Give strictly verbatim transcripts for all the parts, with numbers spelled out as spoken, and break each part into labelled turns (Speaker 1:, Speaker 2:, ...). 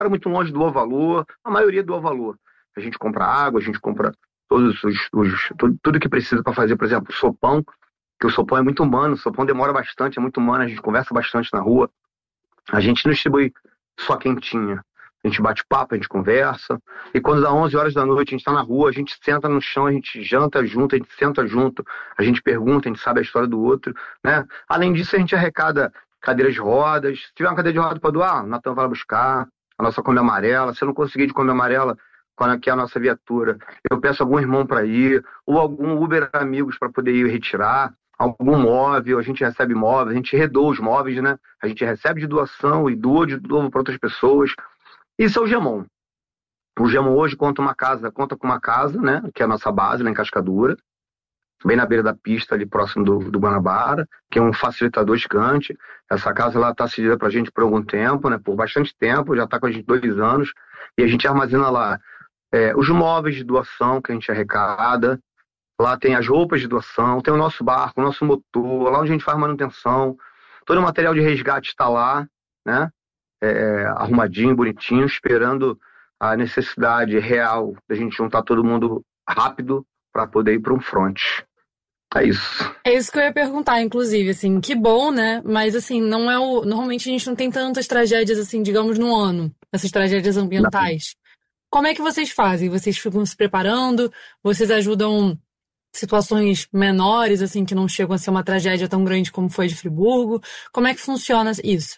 Speaker 1: muito longe doa valor, a maioria doa valor. A gente compra água, a gente compra todos os, os tudo, tudo que precisa para fazer, por exemplo, sopão, que o sopão é muito humano, o sopão demora bastante, é muito humano, a gente conversa bastante na rua. A gente não distribui só quentinha. A gente bate papo, a gente conversa. E quando dá onze horas da noite, a gente está na rua, a gente senta no chão, a gente janta junto, a gente senta junto, a gente pergunta, a gente sabe a história do outro, né? Além disso, a gente arrecada cadeiras de rodas. Se tiver uma cadeira de roda para doar, o Natan vai buscar. A nossa Kombi amarela. Se eu não conseguir de Kombi amarela, quando aqui é a nossa viatura, eu peço algum irmão para ir, ou algum Uber amigos para poder ir retirar. Algum móvel, a gente recebe móveis, a gente redoa os móveis, né? A gente recebe de doação e doa de novo para outras pessoas. Isso é o Gemon. O Gemon hoje conta uma casa, conta com uma casa, né? Que é a nossa base lá em Cascadura, bem na beira da pista, ali próximo do, do Guanabara, que é um facilitador gigante. Essa casa lá está cedida para a gente por algum tempo, né? Por bastante tempo, já está com a gente dois anos, e a gente armazena lá é, os móveis de doação que a gente arrecada. Lá tem as roupas de doação, tem o nosso barco, o nosso motor, lá onde a gente faz manutenção. Todo o material de resgate está lá, né? É, arrumadinho, bonitinho, esperando a necessidade real da gente juntar todo mundo rápido para poder ir para um front. É isso.
Speaker 2: É isso que eu ia perguntar, inclusive, assim, que bom, né? Mas, assim, não é o... Normalmente a gente não tem tantas tragédias, assim, digamos, no ano, essas tragédias ambientais. Não. Como é que vocês fazem? Vocês ficam se preparando? Vocês ajudam situações menores, assim, que não chegam a ser uma tragédia tão grande como foi de Friburgo? Como é que funciona isso?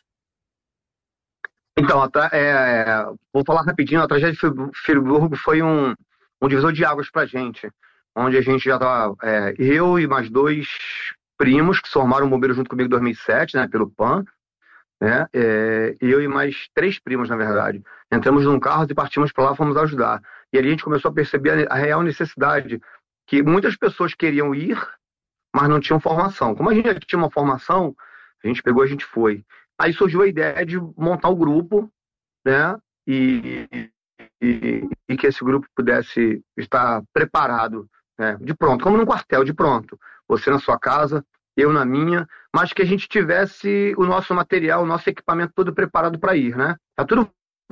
Speaker 1: Então, é, vou falar rapidinho, a tragédia de Friburgo foi um, um divisor de águas pra gente, onde a gente já estava, é, eu e mais dois primos que se formaram bombeiro junto comigo em dois mil e sete, né, pelo P A N, né, é, eu e mais três primos, na verdade. Entramos num carro e partimos para lá, fomos ajudar. E ali a gente começou a perceber a, a real necessidade que muitas pessoas queriam ir, mas não tinham formação. Como a gente já tinha uma formação, a gente pegou, a gente foi. Aí surgiu a ideia de montar o grupo, né? E, e, e que esse grupo pudesse estar preparado, né? De pronto, como num quartel, de pronto. Você na sua casa, eu na minha, mas que a gente tivesse o nosso material, o nosso equipamento todo preparado para ir, né? Tá tudo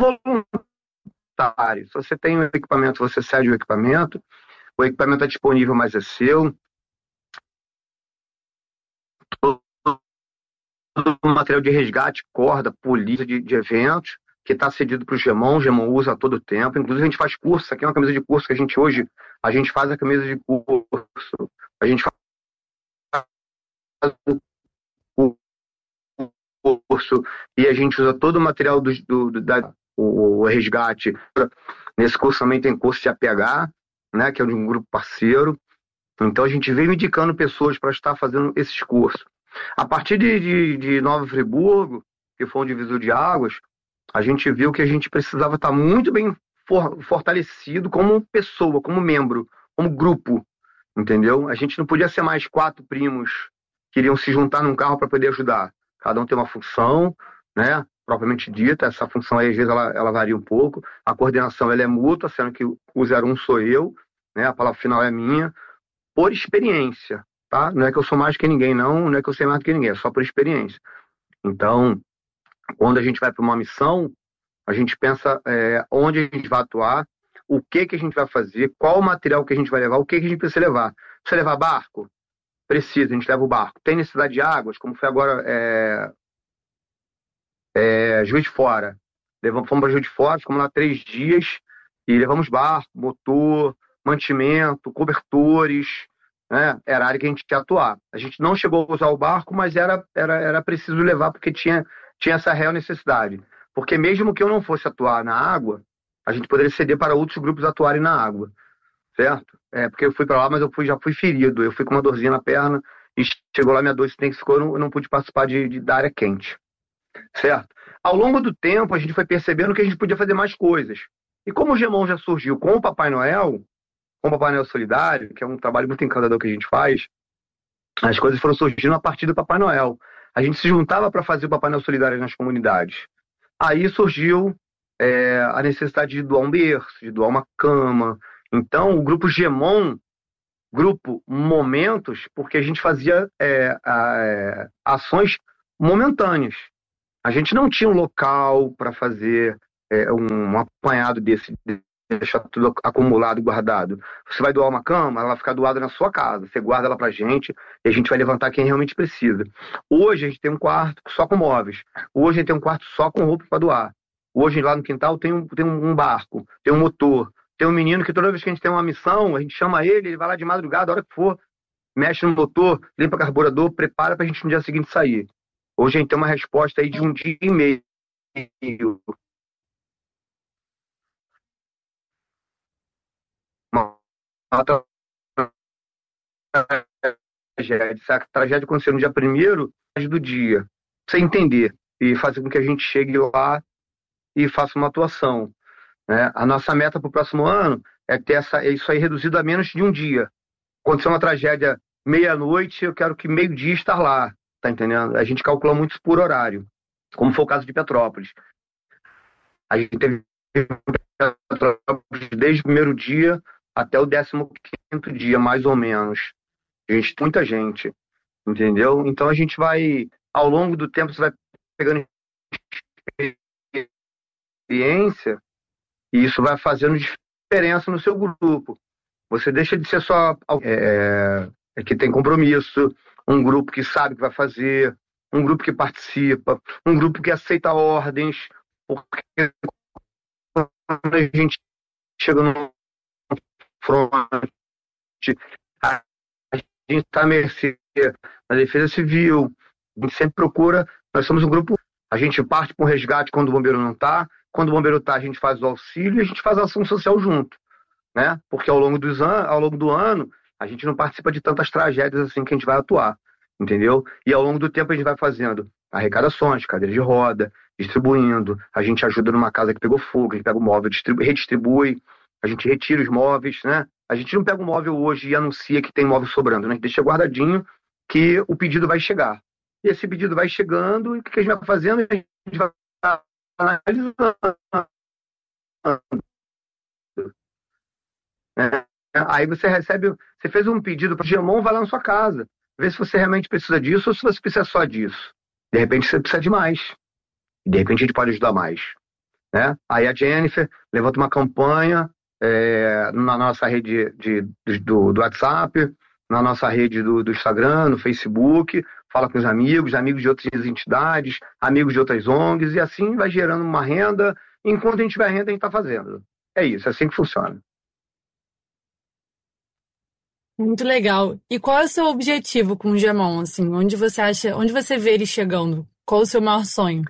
Speaker 1: voluntário. Se você tem o equipamento, você cede o equipamento. O equipamento é disponível, mas é seu. Todo o material de resgate, corda, polícia de, de eventos, que está cedido para o Gemon, o Gemon usa a todo tempo. Inclusive, a gente faz curso. Isso aqui é uma camisa de curso que a gente hoje, a gente faz a camisa de curso. A gente faz o curso e a gente usa todo o material do, do, do da, o, o resgate. Nesse curso também tem curso de A P H, né, que é de um grupo parceiro. Então a gente veio indicando pessoas para estar fazendo esses cursos. A partir de, de, de Nova Friburgo, que foi um divisor de águas, a gente viu que a gente precisava estar muito bem for, fortalecido como pessoa, como membro, como grupo, entendeu? A gente não podia ser mais quatro primos que iriam se juntar num carro para poder ajudar. Cada um tem uma função, né, propriamente dita. Essa função aí, às vezes, ela, ela varia um pouco. A coordenação ela é mútua, sendo que o zero um sou eu, né, a palavra final é minha, por experiência, tá? Não é que eu sou mais que ninguém, não, não é que eu sei mais que ninguém, é só por experiência. Então, quando a gente vai para uma missão, a gente pensa é, onde a gente vai atuar, o que, que a gente vai fazer, qual o material que a gente vai levar, o que, que a gente precisa levar. Precisa levar barco? Precisa, a gente leva o barco. Tem necessidade de águas, como foi agora é, é, Juiz de Fora. Levamos, fomos para Juiz de Fora, ficamos lá três dias e levamos barco, motor, mantimento, cobertores, né? Era a área que a gente ia atuar. A gente não chegou a usar o barco, mas era, era, era preciso levar porque tinha, tinha essa real necessidade. Porque mesmo que eu não fosse atuar na água, a gente poderia ceder para outros grupos atuarem na água, certo? É, porque eu fui para lá, mas eu fui, já fui ferido. Eu fui com uma dorzinha na perna e chegou lá minha dor, esse tempo ficou, eu não, eu não pude participar de, de, da área quente, certo? Ao longo do tempo, a gente foi percebendo que a gente podia fazer mais coisas. E como o Gemon já surgiu com o Papai Noel, com o Papai Noel Solidário, que é um trabalho muito encantador que a gente faz, as coisas foram surgindo a partir do Papai Noel. A gente se juntava para fazer o Papai Noel Solidário nas comunidades. Aí surgiu é, a necessidade de doar um berço, de doar uma cama. Então, o grupo Gemon, grupo Momentos, porque a gente fazia é, é, ações momentâneas. A gente não tinha um local para fazer é, um, um apanhado desse, deixar tudo acumulado, guardado. Você vai doar uma cama, ela vai ficar doada na sua casa. Você guarda ela pra gente e a gente vai levantar quem realmente precisa. Hoje a gente tem um quarto só com móveis. Hoje a gente tem um quarto só com roupa para doar. Hoje lá no quintal tem um, tem um barco, tem um motor, tem um menino que toda vez que a gente tem uma missão, a gente chama ele, ele vai lá de madrugada, a hora que for, mexe no motor, limpa o carburador, prepara pra gente no dia seguinte sair. Hoje a gente tem uma resposta aí de um dia e meio. Uma, uma tragédia. Se a tragédia acontecer no dia primeiro do dia, pra você entender e fazer com que a gente chegue lá e faça uma atuação. Né? A nossa meta para o próximo ano é ter essa, é isso aí reduzido a menos de um dia. Aconteceu uma tragédia meia-noite, eu quero que meio-dia estar lá, tá entendendo? A gente calcula muito por horário, como foi o caso de Petrópolis. A gente teve Petrópolis desde o primeiro dia até o décimo quinto dia, mais ou menos. A gente, muita gente, entendeu? Então a gente vai, ao longo do tempo, você vai pegando experiência e isso vai fazendo diferença no seu grupo. Você deixa de ser só é, é, que tem compromisso, um grupo que sabe o que vai fazer, um grupo que participa, um grupo que aceita ordens, porque quando a gente chega no fronte, a gente está à mercê da Defesa Civil, a gente sempre procura, nós somos um grupo, a gente parte para um resgate quando o bombeiro não está, quando o bombeiro está, a gente faz o auxílio e a gente faz a ação social junto, né? Porque ao longo, dos an- ao longo do ano, a gente não participa de tantas tragédias assim que a gente vai atuar, entendeu? E ao longo do tempo a gente vai fazendo arrecadações, cadeira de roda, distribuindo, a gente ajuda numa casa que pegou fogo, a gente pega o móvel, distribui, redistribui, a gente retira os móveis, né? A gente não pega o móvel hoje e anuncia que tem móvel sobrando, né? A gente deixa guardadinho que o pedido vai chegar. E esse pedido vai chegando e o que a gente vai fazendo? A gente vai analisando, né? Aí você recebe, você fez um pedido para o Gemon, vai lá na sua casa, vê se você realmente precisa disso ou se você precisa só disso. De repente você precisa de mais. De repente a gente pode ajudar mais, né? Aí a Jennifer levanta uma campanha é, na nossa rede de, de, do, do WhatsApp, na nossa rede do, do Instagram, no Facebook, fala com os amigos, amigos de outras entidades, amigos de outras O N Gs, e assim vai gerando uma renda. Enquanto a gente tiver renda, a gente está fazendo. É isso, é assim que funciona.
Speaker 2: Muito legal. E qual é o seu objetivo com o Gemon, assim? Onde você acha, onde você vê ele chegando? Qual o seu maior sonho?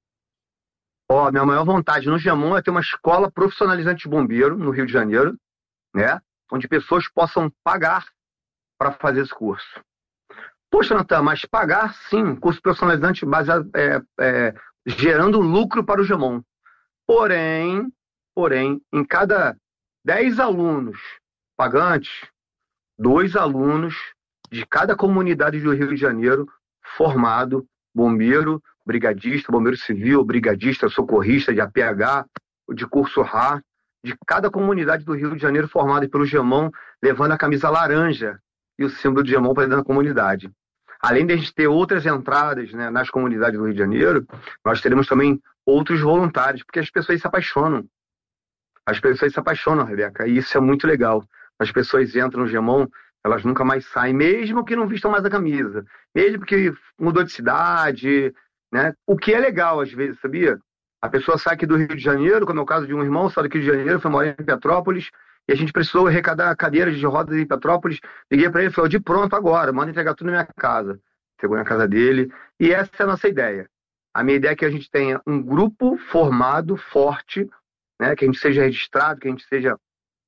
Speaker 1: Ó, minha maior vontade no Gemon é ter uma escola profissionalizante de bombeiro no Rio de Janeiro, né? Onde pessoas possam pagar para fazer esse curso. Poxa, Natan, mas pagar sim, curso profissionalizante baseado, é, é, gerando lucro para o Gemon. Porém, porém, em cada dez alunos pagantes, dois alunos de cada comunidade do Rio de Janeiro formado, bombeiro, brigadista, bombeiro civil, brigadista, socorrista de A P H, de curso R A, de cada comunidade do Rio de Janeiro formada pelo Gemon, levando a camisa laranja e o símbolo de Gemon para dentro da comunidade. Além de a gente ter outras entradas, né, nas comunidades do Rio de Janeiro, nós teremos também outros voluntários, porque as pessoas se apaixonam. As pessoas se apaixonam, Rebeca, e isso é muito legal. As pessoas entram no Gemon, elas nunca mais saem, mesmo que não vistam mais a camisa, mesmo que mudou de cidade, né? O que é legal às vezes, sabia? A pessoa sai aqui do Rio de Janeiro, como é o caso de um irmão, saiu daqui do Rio de Janeiro, foi morar em Petrópolis, e a gente precisou arrecadar cadeiras de rodas em Petrópolis. Liguei para ele e falei, de pronto agora, manda entregar tudo na minha casa. Chegou na casa dele, e essa é a nossa ideia. A minha ideia é que a gente tenha um grupo formado, forte, né? Que a gente seja registrado, que a gente seja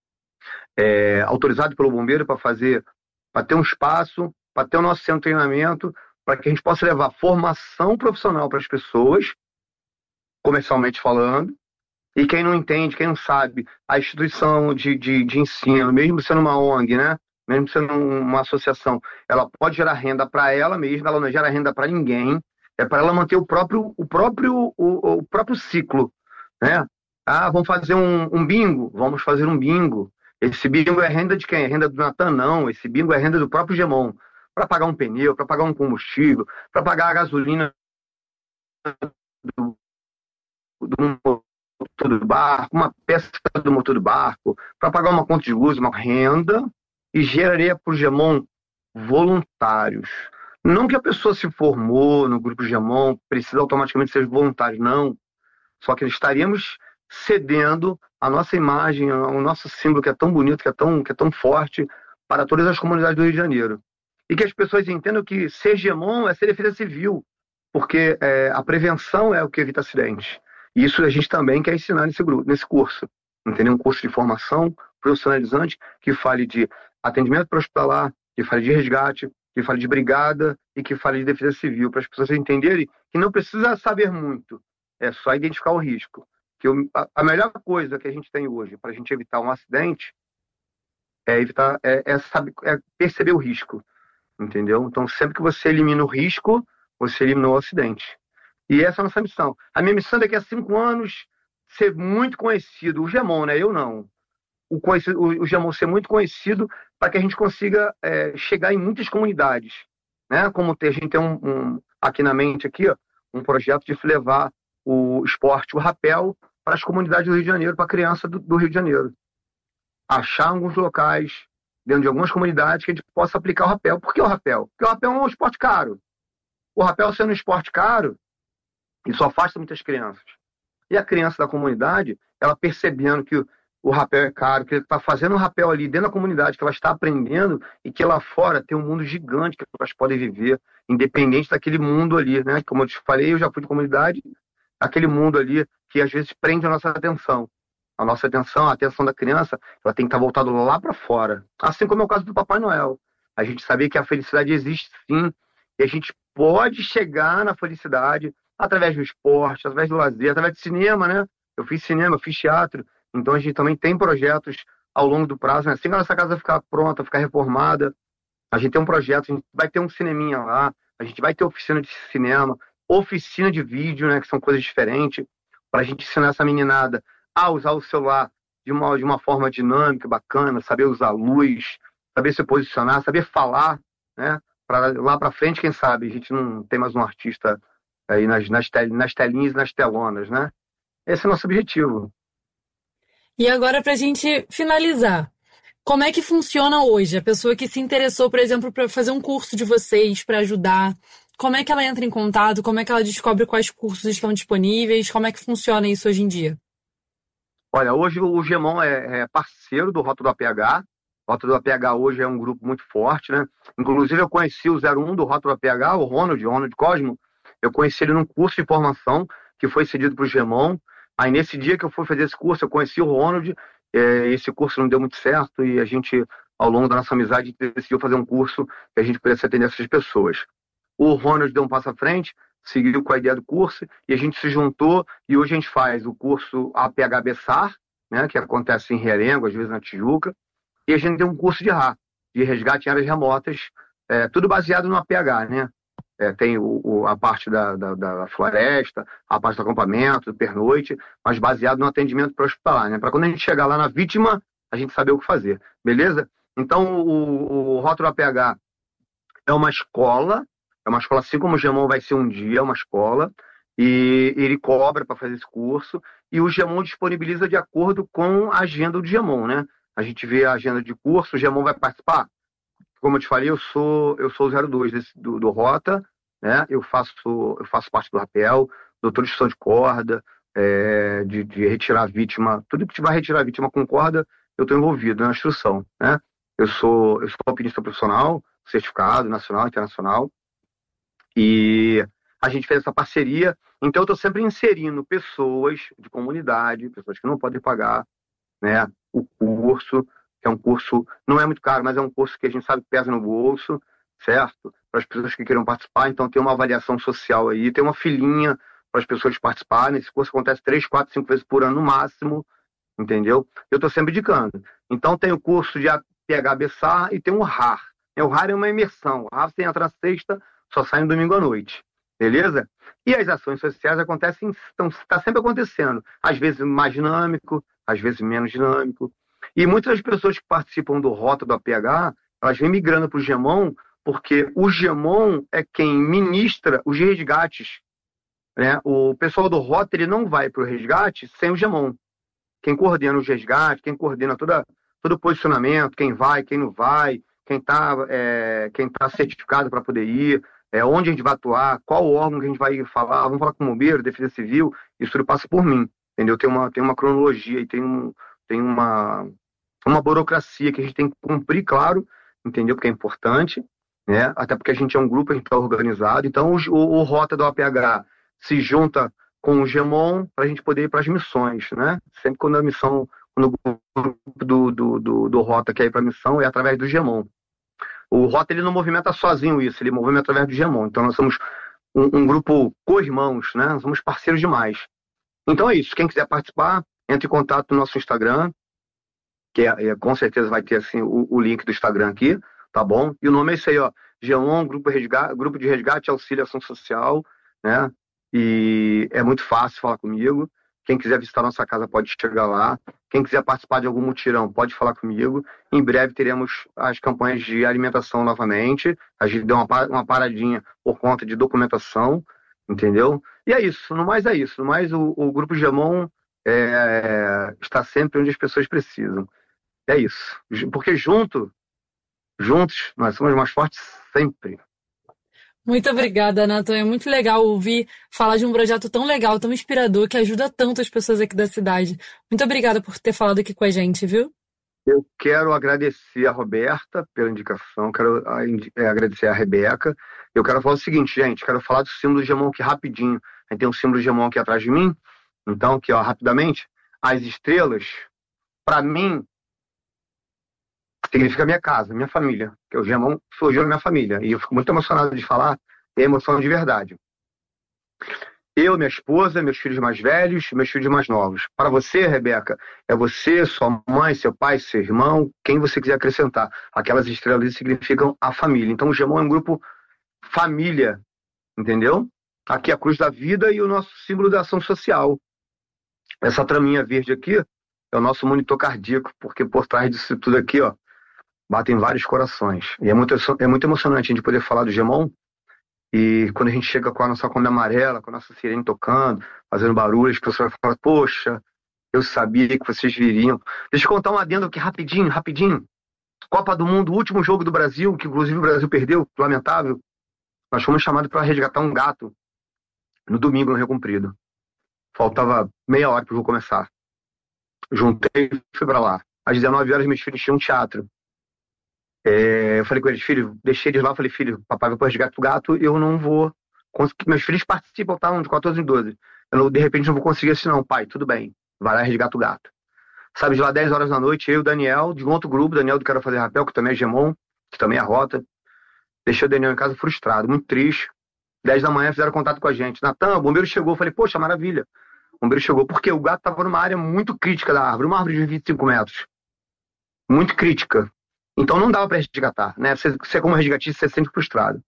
Speaker 1: é, autorizado pelo bombeiro para fazer, para ter um espaço, para ter o nosso centro de treinamento, para que a gente possa levar formação profissional para as pessoas, comercialmente falando, e quem não entende, quem não sabe, a instituição de, de, de ensino, mesmo sendo uma O N G, né? Mesmo sendo uma associação, ela pode gerar renda para ela mesma, ela não gera renda para ninguém, é para ela manter o próprio, o próprio, o, o próprio ciclo, né? Ah, vamos fazer um, um bingo? Vamos fazer um bingo. Esse bingo é renda de quem? É renda do Natan? Não. Esse bingo é renda do próprio Gemon. Para pagar um pneu, para pagar um combustível, para pagar a gasolina do, do motor do barco, uma peça do motor do barco, para pagar uma conta de luz, uma renda, e geraria para o Gemon voluntários. Não que a pessoa se formou no grupo Gemon, precisa automaticamente ser voluntário, não. Só que estaríamos cedendo a nossa imagem, o nosso símbolo que é tão bonito, que é tão, que é tão forte, para todas as comunidades do Rio de Janeiro. E que as pessoas entendam que ser Gemon é ser defesa civil, porque é, a prevenção é o que evita acidentes. E isso a gente também quer ensinar nesse, grupo, nesse curso. Entendeu? Um curso de formação profissionalizante que fale de atendimento hospitalar, que fale de resgate, que fale de brigada e que fale de defesa civil, para as pessoas entenderem que não precisa saber muito, é só identificar o risco. Que eu, a, a melhor coisa que a gente tem hoje para a gente evitar um acidente é, evitar, é, é, saber, é perceber o risco, entendeu? Então, sempre que você elimina o risco, você eliminou o acidente. E essa é a nossa missão. A minha missão daqui a cinco anos ser muito conhecido, o Gemon, né? Eu não. O, conhecido, o, o Gemon ser muito conhecido para que a gente consiga é, chegar em muitas comunidades, né? Como ter, a gente tem um, um, aqui na mente aqui, ó, um projeto de levar o esporte, o rapel, para as comunidades do Rio de Janeiro, para a criança do, do Rio de Janeiro. Achar alguns locais, dentro de algumas comunidades, que a gente possa aplicar o rapel. Por que o rapel? Porque o rapel é um esporte caro. O rapel sendo um esporte caro, isso afasta muitas crianças. E a criança da comunidade, ela percebendo que o, o rapel é caro, que ele está fazendo um rapel ali dentro da comunidade, que ela está aprendendo, e que lá fora tem um mundo gigante que elas podem viver, independente daquele mundo ali, né? Como eu te falei, eu já fui de comunidade, aquele mundo ali que às vezes prende a nossa atenção. A nossa atenção, a atenção da criança, ela tem que estar voltada lá para fora. Assim como é o caso do Papai Noel. A gente saber que a felicidade existe sim, e a gente pode chegar na felicidade através do esporte, através do lazer, através do cinema, né? Eu fiz cinema, eu fiz teatro, então a gente também tem projetos ao longo do prazo, né? Assim que a nossa casa ficar pronta, ficar reformada, a gente tem um projeto, a gente vai ter um cineminha lá, a gente vai ter oficina de cinema, oficina de vídeo, né? Que são coisas diferentes, para a gente ensinar essa meninada a usar o celular de uma, de uma forma dinâmica, bacana, saber usar luz, saber se posicionar, saber falar, né? Para lá para frente, quem sabe, a gente não tem mais um artista aí nas, nas, tel, nas telinhas e nas telonas, né? Esse é o nosso objetivo.
Speaker 2: E agora, para a gente finalizar, como é que funciona hoje? A pessoa que se interessou, por exemplo, para fazer um curso de vocês, para ajudar, como é que ela entra em contato? Como é que ela descobre quais cursos estão disponíveis? Como é que funciona isso hoje em dia?
Speaker 1: Olha, hoje o Gemon é, é parceiro do Rota do A P H. O Rota do A P H hoje é um grupo muito forte, né? Inclusive eu conheci o zero um do Rota do A P H, o Ronald, o Ronald Cosmo. Eu conheci ele num curso de formação que foi cedido para o Gemon. Aí nesse dia que eu fui fazer esse curso, eu conheci o Ronald. É, esse curso não deu muito certo e a gente, ao longo da nossa amizade, decidiu fazer um curso que a gente pudesse atender essas pessoas. O Ronald deu um passo à frente, seguiu com a ideia do curso e a gente se juntou e hoje a gente faz o curso A P H Bessar, né, que acontece em Realengo, às vezes na Tijuca, e a gente tem um curso de R A, de resgate em áreas remotas, é, tudo baseado no A P H, né? É, tem o, o, a parte da, da, da floresta, a parte do acampamento, do pernoite, mas baseado no atendimento para hospitalar, né? Para quando a gente chegar lá na vítima, a gente saber o que fazer, beleza? Então, o, o Rótulo A P H é uma escola, é uma escola assim como o Gemon vai ser um dia, é uma escola, e ele cobra para fazer esse curso, e o Gemon disponibiliza de acordo com a agenda do Gemon, né? A gente vê a agenda de curso, o Gemon vai participar. Como eu te falei, eu sou, eu sou o zero dois desse, do, do Rota, né? Eu faço, eu faço parte do rapel, doutor de instrução de corda, é, de, de retirar a vítima, tudo que tiver retirar a vítima com corda, eu estou envolvido na instrução, né? Eu sou, eu sou alpinista profissional, certificado nacional e internacional, e a gente fez essa parceria, então eu estou sempre inserindo pessoas de comunidade, pessoas que não podem pagar, né, o curso, que é um curso, não é muito caro, mas é um curso que a gente sabe que pesa no bolso, certo? Para as pessoas que queiram participar, então tem uma avaliação social aí, tem uma filinha para as pessoas participarem, esse curso acontece três, quatro, cinco vezes por ano no máximo, entendeu? Eu estou sempre indicando. Então tem o curso de A P H Bessar e tem o R A R. O R A R é uma imersão, o R A R você entra na sexta, só sai no domingo à noite, beleza? E as ações sociais acontecem, estão, está sempre acontecendo, às vezes mais dinâmico, às vezes menos dinâmico. E muitas das pessoas que participam do Rota do A P H, elas vêm migrando para o Gemon, porque o Gemon é quem ministra os resgates. né? O pessoal do Rota, ele não vai para o resgate sem o Gemon. Quem coordena os resgates, quem coordena toda, todo o posicionamento, quem vai, quem não vai, quem está é, quem tá certificado para poder ir, é, onde a gente vai atuar, qual órgão que a gente vai falar, vamos falar com o bombeiro, defesa civil, isso tudo passa por mim, entendeu? Tem uma, tem uma cronologia e tem, um, tem uma, uma burocracia que a gente tem que cumprir, claro, entendeu? Porque é importante, né? Até porque a gente é um grupo, a gente está organizado, então o, o, o Rota do A P H se junta com o Gemon para a gente poder ir para as missões, né? Sempre quando a missão, quando o grupo do, do, do, do Rota quer ir para a missão, é através do Gemon. O Rota, ele não movimenta sozinho isso, ele movimenta através do Gemon. Então nós somos um, um grupo co-irmãos, né? Nós somos parceiros demais. Então é isso, quem quiser participar, entre em contato no nosso Instagram, que é, é, com certeza vai ter assim, o, o link do Instagram aqui, tá bom? E o nome é isso aí, ó, Gemon, Grupo, Resgate, Grupo de Resgate e Auxílio Ação Social, né? E é muito fácil falar comigo. Quem quiser visitar nossa casa pode chegar lá. Quem quiser participar de algum mutirão pode falar comigo. Em breve teremos as campanhas de alimentação novamente. A gente deu uma, uma paradinha por conta de documentação, entendeu? E é isso, no mais é isso. No mais o, o Grupo Gemon é, está sempre onde as pessoas precisam. É isso. Porque junto, juntos, nós somos mais fortes sempre.
Speaker 2: Muito obrigada, Nathan. É muito legal ouvir falar de um projeto tão legal, tão inspirador, que ajuda tanto as pessoas aqui da cidade. Muito obrigada por ter falado aqui com a gente, viu?
Speaker 1: Eu quero agradecer a Roberta pela indicação, quero agradecer a Rebeca. Eu quero falar o seguinte, gente, quero falar do símbolo do Gemon aqui rapidinho. A gente tem um símbolo do Gemon aqui atrás de mim. Então, aqui, ó, rapidamente, as estrelas, para mim, significa minha casa, minha família, que o Gemon surgiu na minha família. E eu fico muito emocionado de falar, é emoção de verdade. Eu, minha esposa, meus filhos mais velhos, meus filhos mais novos. Para você, Rebeca, é você, sua mãe, seu pai, seu irmão, quem você quiser acrescentar. Aquelas estrelas significam a família. Então o Gemon é um grupo família, entendeu? Aqui a cruz da vida e o nosso símbolo da ação social. Essa traminha verde aqui é o nosso monitor cardíaco, porque por trás disso tudo aqui, ó, batem vários corações. E é muito, é muito emocionante a gente poder falar do Gemon. E quando a gente chega com a nossa Kombi amarela, com a nossa sirene tocando, fazendo barulho, as pessoas falam, poxa, eu sabia que vocês viriam. Deixa eu contar um adendo aqui rapidinho, rapidinho. Copa do Mundo, último jogo do Brasil, que inclusive o Brasil perdeu, lamentável. Nós fomos chamados para resgatar um gato no domingo, no Rio Comprido. Faltava meia hora para o jogo começar. Juntei e fui para lá. Às dezenove horas, meus filhos tinham um teatro. É, eu falei com eles, filho, deixei eles lá, eu falei, filho, papai vai para resgatar o gato, eu não vou conseguir. Meus filhos participam, estavam de quatorze em doze. Eu, não, de repente, não vou conseguir assim, não, pai, tudo bem, vai lá e resgata o gato. Sabe, de lá dez horas da noite, eu e o Daniel, de um outro grupo, Daniel do Quero Fazer Rapel, que também é Gemon, que também é Rota. Deixei o Daniel em casa frustrado, muito triste. dez da manhã fizeram contato com a gente. Natan, o bombeiro chegou. Eu falei, poxa, maravilha. O bombeiro chegou, porque o gato estava numa área muito crítica da árvore, uma árvore de vinte e cinco metros. Muito crítica. Então não dava para resgatar, né? Você, você como resgatista, você é sempre frustrado.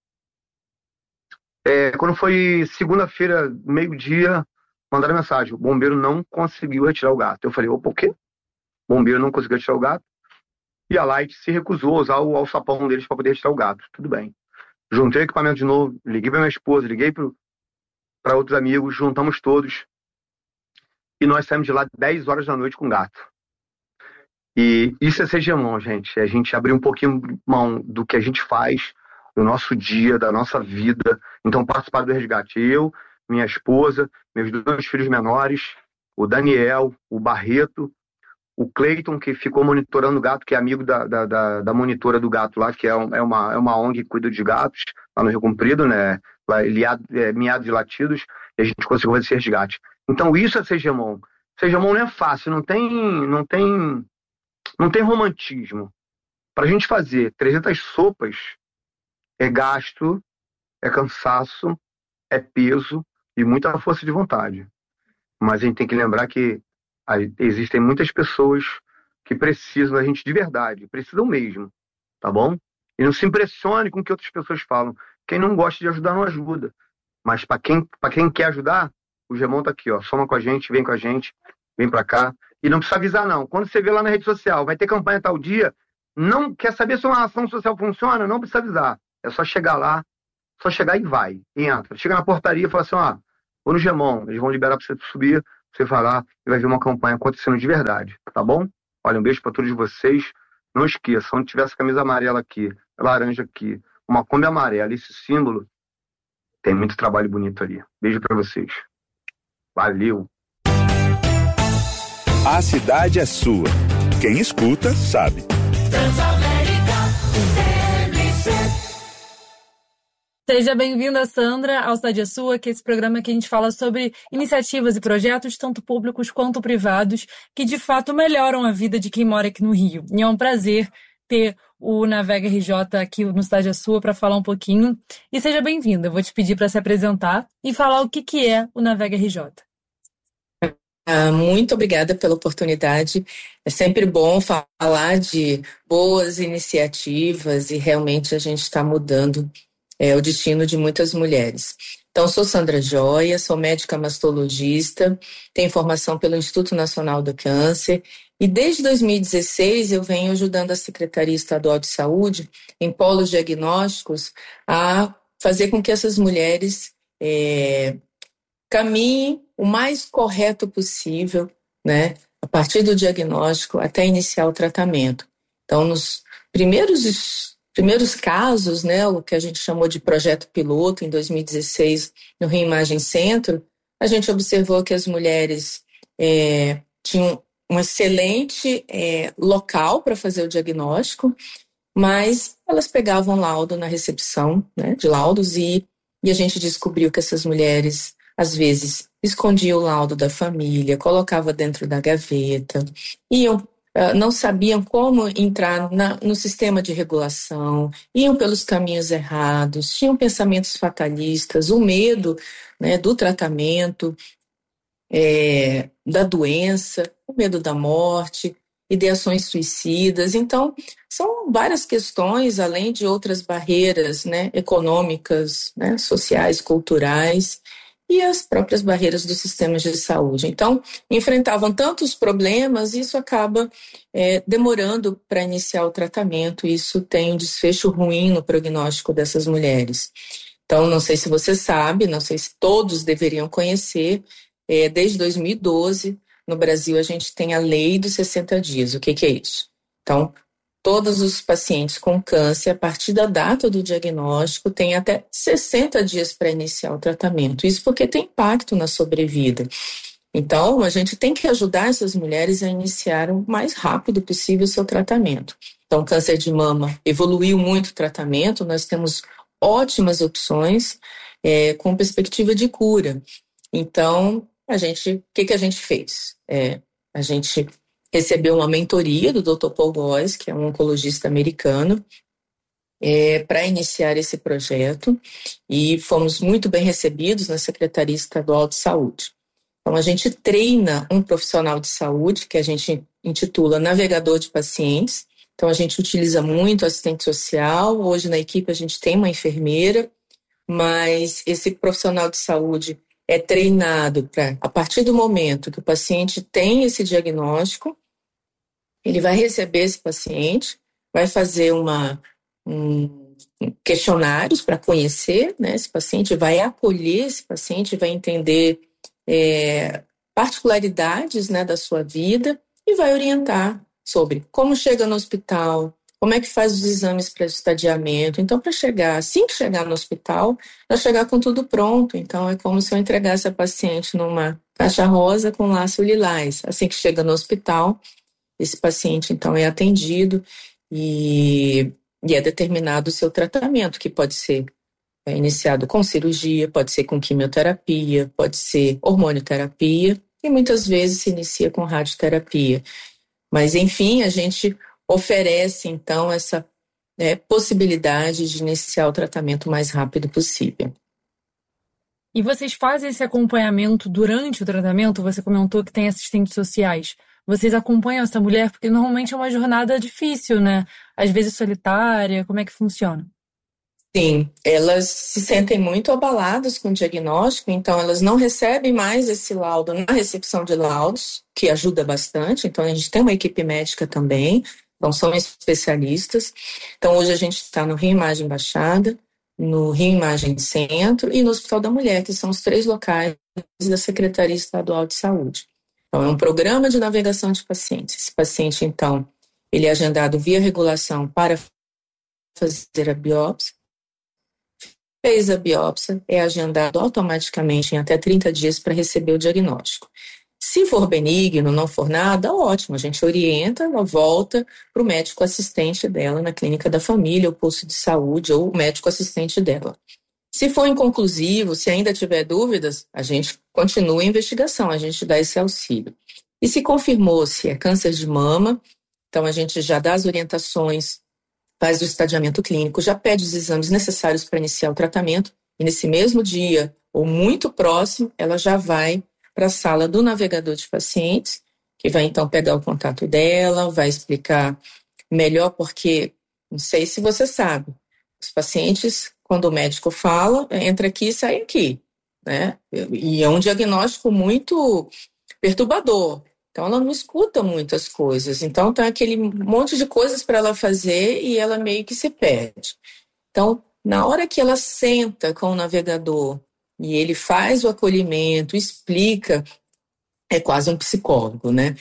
Speaker 1: É, quando foi segunda-feira, meio-dia, mandaram mensagem, o bombeiro não conseguiu retirar o gato. Eu falei, opa, o quê? O bombeiro não conseguiu retirar o gato. E a Light se recusou a usar o alçapão deles para poder retirar o gato. Tudo bem. Juntei o equipamento de novo, liguei para minha esposa, liguei para outros amigos, juntamos todos. E nós saímos de lá dez horas da noite com o gato. E isso é ser Gemon, gente. É a gente abrir um pouquinho mão do que a gente faz, do nosso dia, da nossa vida. Então, participar do resgate. Eu, minha esposa, meus dois filhos menores, o Daniel, o Barreto, o Cleiton, que ficou monitorando o gato, que é amigo da, da, da, da monitora do gato lá, que é, um, é, uma, é uma O N G que cuida de gatos, lá no Rio Comprido, né? Lá, é, miados e latidos, e a gente conseguiu fazer esse resgate. Então, isso é ser Gemon. Ser Gemon não é fácil, não tem... Não tem Não tem romantismo. Para a gente fazer trezentas sopas, é gasto, é cansaço, é peso e muita força de vontade. Mas a gente tem que lembrar que existem muitas pessoas que precisam da gente de verdade, precisam mesmo, tá bom? E não se impressione com o que outras pessoas falam. Quem não gosta de ajudar, não ajuda. Mas para quem, para quem quer ajudar, o Gemon tá aqui, ó. Soma com a gente, vem com a gente, vem para cá. E não precisa avisar, não. Quando você vê lá na rede social, vai ter campanha tal dia, não quer saber se uma ação social funciona, não precisa avisar. É só chegar lá, só chegar e vai. E entra. Chega na portaria e fala assim, ó, ou no Gemon. Eles vão liberar para você subir, você vai lá e vai ver uma campanha acontecendo de verdade, tá bom? Olha, um beijo para todos vocês. Não esqueça, onde tiver essa camisa amarela aqui, laranja aqui, uma Kombi amarela, esse símbolo, tem muito trabalho bonito ali. Beijo para vocês. Valeu!
Speaker 3: A cidade é sua. Quem escuta, sabe.
Speaker 2: Seja bem-vinda, Sandra, ao Cidade é Sua, que é esse programa que a gente fala sobre iniciativas e projetos, tanto públicos quanto privados, que de fato melhoram a vida de quem mora aqui no Rio. E é um prazer ter o Navega R J aqui no Cidade é Sua para falar um pouquinho. E seja bem-vinda, eu vou te pedir para se apresentar e falar o que, que é o Navega R J.
Speaker 4: Ah, muito obrigada pela oportunidade. É sempre bom falar de boas iniciativas e realmente a gente está mudando é, o destino de muitas mulheres. Então, sou Sandra Joia, sou médica mastologista, tenho formação pelo Instituto Nacional do Câncer e desde dois mil e dezesseis eu venho ajudando a Secretaria Estadual de Saúde em polos diagnósticos a fazer com que essas mulheres é, caminhem o mais correto possível, né, a partir do diagnóstico até iniciar o tratamento. Então, nos primeiros primeiros casos, né, o que a gente chamou de projeto piloto em dois mil e dezesseis no Rio Imagem Centro, a gente observou que as mulheres é, tinham um excelente é, local para fazer o diagnóstico, mas elas pegavam laudo na recepção, né, de laudos e, e a gente descobriu que essas mulheres às vezes escondiam o laudo da família, colocava dentro da gaveta, iam não sabiam como entrar na, no sistema de regulação, iam pelos caminhos errados, tinham pensamentos fatalistas, o medo, né, do tratamento, é, da doença, o medo da morte, ideações suicidas. Então, são várias questões, além de outras barreiras, né, econômicas, né, sociais, culturais, e as próprias barreiras dos sistemas de saúde. Então, enfrentavam tantos problemas, e isso acaba é, demorando para iniciar o tratamento, e isso tem um desfecho ruim no prognóstico dessas mulheres. Então, não sei se você sabe, não sei se todos deveriam conhecer, é, desde dois mil e doze, no Brasil, a gente tem a lei dos sessenta dias. O que, que é isso? Então, todos os pacientes com câncer, a partir da data do diagnóstico, têm até sessenta dias para iniciar o tratamento. Isso porque tem impacto na sobrevida. Então, a gente tem que ajudar essas mulheres a iniciar o mais rápido possível o seu tratamento. Então, câncer de mama evoluiu muito o tratamento, nós temos ótimas opções é, com perspectiva de cura. Então, a gente, o que, que a gente fez? É, a gente recebeu uma mentoria do doutor Paul Góes, que é um oncologista americano, é, para iniciar esse projeto, e fomos muito bem recebidos na Secretaria Estadual de Saúde. Então, a gente treina um profissional de saúde, que a gente intitula navegador de pacientes. Então, a gente utiliza muito assistente social. Hoje, na equipe, a gente tem uma enfermeira, mas esse profissional de saúde é treinado para, a partir do momento que o paciente tem esse diagnóstico, ele vai receber esse paciente, vai fazer uma, um, questionários para conhecer, né, esse paciente, vai acolher esse paciente, vai entender é, particularidades, né, da sua vida e vai orientar sobre como chega no hospital, como é que faz os exames para estadiamento. Então, para chegar, assim que chegar no hospital, já chegar com tudo pronto. Então, é como se eu entregasse a paciente numa caixa rosa com laço lilás. Assim que chega no hospital, esse paciente, então, é atendido e, e é determinado o seu tratamento, que pode ser é, iniciado com cirurgia, pode ser com quimioterapia, pode ser hormonioterapia e muitas vezes se inicia com radioterapia. Mas, enfim, a gente oferece, então, essa é, possibilidade de iniciar o tratamento o mais rápido possível.
Speaker 2: E vocês fazem esse acompanhamento durante o tratamento? Você comentou que tem assistentes sociais. Vocês acompanham essa mulher? Porque normalmente é uma jornada difícil, né? Às vezes solitária. Como é que funciona?
Speaker 4: Sim, elas se sentem muito abaladas com o diagnóstico, então elas não recebem mais esse laudo na recepção de laudos, que ajuda bastante. Então, a gente tem uma equipe médica também. Então, são especialistas. Então, hoje a gente está no Rio Imagem Baixada, no Rio Imagem Centro e no Hospital da Mulher, que são os três locais da Secretaria Estadual de Saúde. Então, é um programa de navegação de pacientes. Esse paciente, então, ele é agendado via regulação para fazer a biópsia. Fez a biópsia, é agendado automaticamente em até trinta dias para receber o diagnóstico. Se for benigno, não for nada, ótimo, a gente orienta, ela volta para o médico assistente dela na clínica da família, o posto de saúde ou o médico assistente dela. Se for inconclusivo, se ainda tiver dúvidas, a gente continua a investigação, a gente dá esse auxílio. E se confirmou se é câncer de mama, então a gente já dá as orientações, faz o estadiamento clínico, já pede os exames necessários para iniciar o tratamento, e nesse mesmo dia, ou muito próximo, ela já vai para a sala do navegador de pacientes, que vai então pegar o contato dela, vai explicar melhor, porque não sei se você sabe, os pacientes, quando o médico fala, entra aqui e sai aqui, né? E é um diagnóstico muito perturbador. Então, ela não escuta muitas coisas. Então, tem aquele monte de coisas para ela fazer e ela meio que se perde. Então, na hora que ela senta com o navegador e ele faz o acolhimento, explica, é quase um psicólogo, né?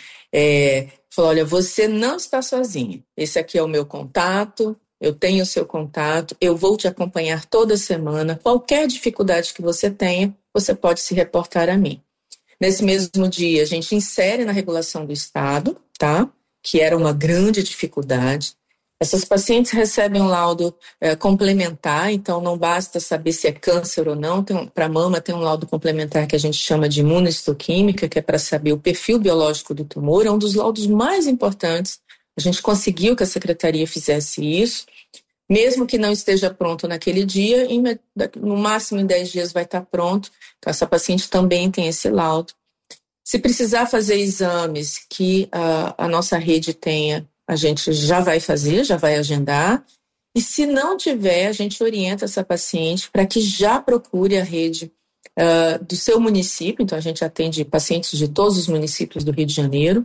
Speaker 4: É, fala, olha, você não está sozinha. Esse aqui é o meu contato, eu tenho o seu contato, eu vou te acompanhar toda semana. Qualquer dificuldade que você tenha, você pode se reportar a mim. Nesse mesmo dia, a gente insere na regulação do Estado, tá? Que era uma grande dificuldade. Essas pacientes recebem um laudo é, complementar, então não basta saber se é câncer ou não. Para a mama tem um laudo complementar que a gente chama de imunohistoquímica, que é para saber o perfil biológico do tumor. É um dos laudos mais importantes. A gente conseguiu que a secretaria fizesse isso. Mesmo que não esteja pronto naquele dia, no máximo em dez dias vai estar pronto. Então, essa paciente também tem esse laudo. Se precisar fazer exames que a, a nossa rede tenha, a gente já vai fazer, já vai agendar. E se não tiver, a gente orienta essa paciente para que já procure a rede uh, do seu município. Então, a gente atende pacientes de todos os municípios do Rio de Janeiro.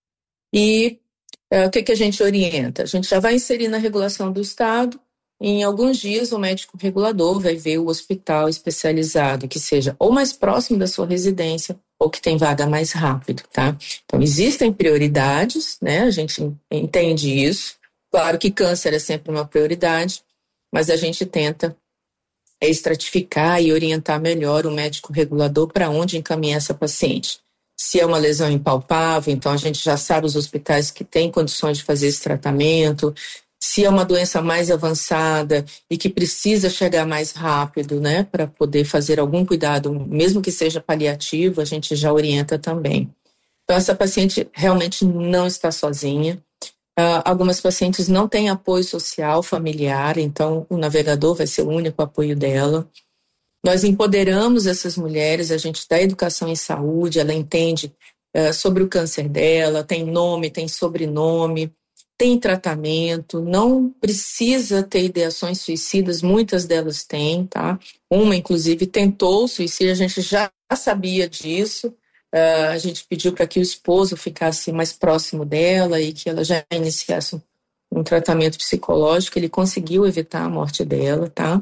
Speaker 4: E uh, o que, que a gente orienta? A gente já vai inserir na regulação do Estado. Em alguns dias, o médico regulador vai ver o hospital especializado que seja ou mais próximo da sua residência ou que tem vaga mais rápido, tá? Então, existem prioridades, né? A gente entende isso. Claro que câncer é sempre uma prioridade, mas a gente tenta estratificar e orientar melhor o médico regulador para onde encaminhar essa paciente. Se é uma lesão impalpável, então a gente já sabe os hospitais que têm condições de fazer esse tratamento. Se é uma doença mais avançada e que precisa chegar mais rápido, né, para poder fazer algum cuidado, mesmo que seja paliativo, a gente já orienta também. Então, essa paciente realmente não está sozinha. Uh, algumas pacientes não têm apoio social, familiar, então o navegador vai ser o único apoio dela. Nós empoderamos essas mulheres, a gente dá educação em saúde, ela entende uh, sobre o câncer dela, tem nome, tem sobrenome, tem tratamento, não precisa ter ideações suicidas, muitas delas têm, tá? Uma, inclusive, tentou suicídio, a gente já sabia disso, uh, a gente pediu para que o esposo ficasse mais próximo dela e que ela já iniciasse um, um tratamento psicológico, ele conseguiu evitar a morte dela, tá?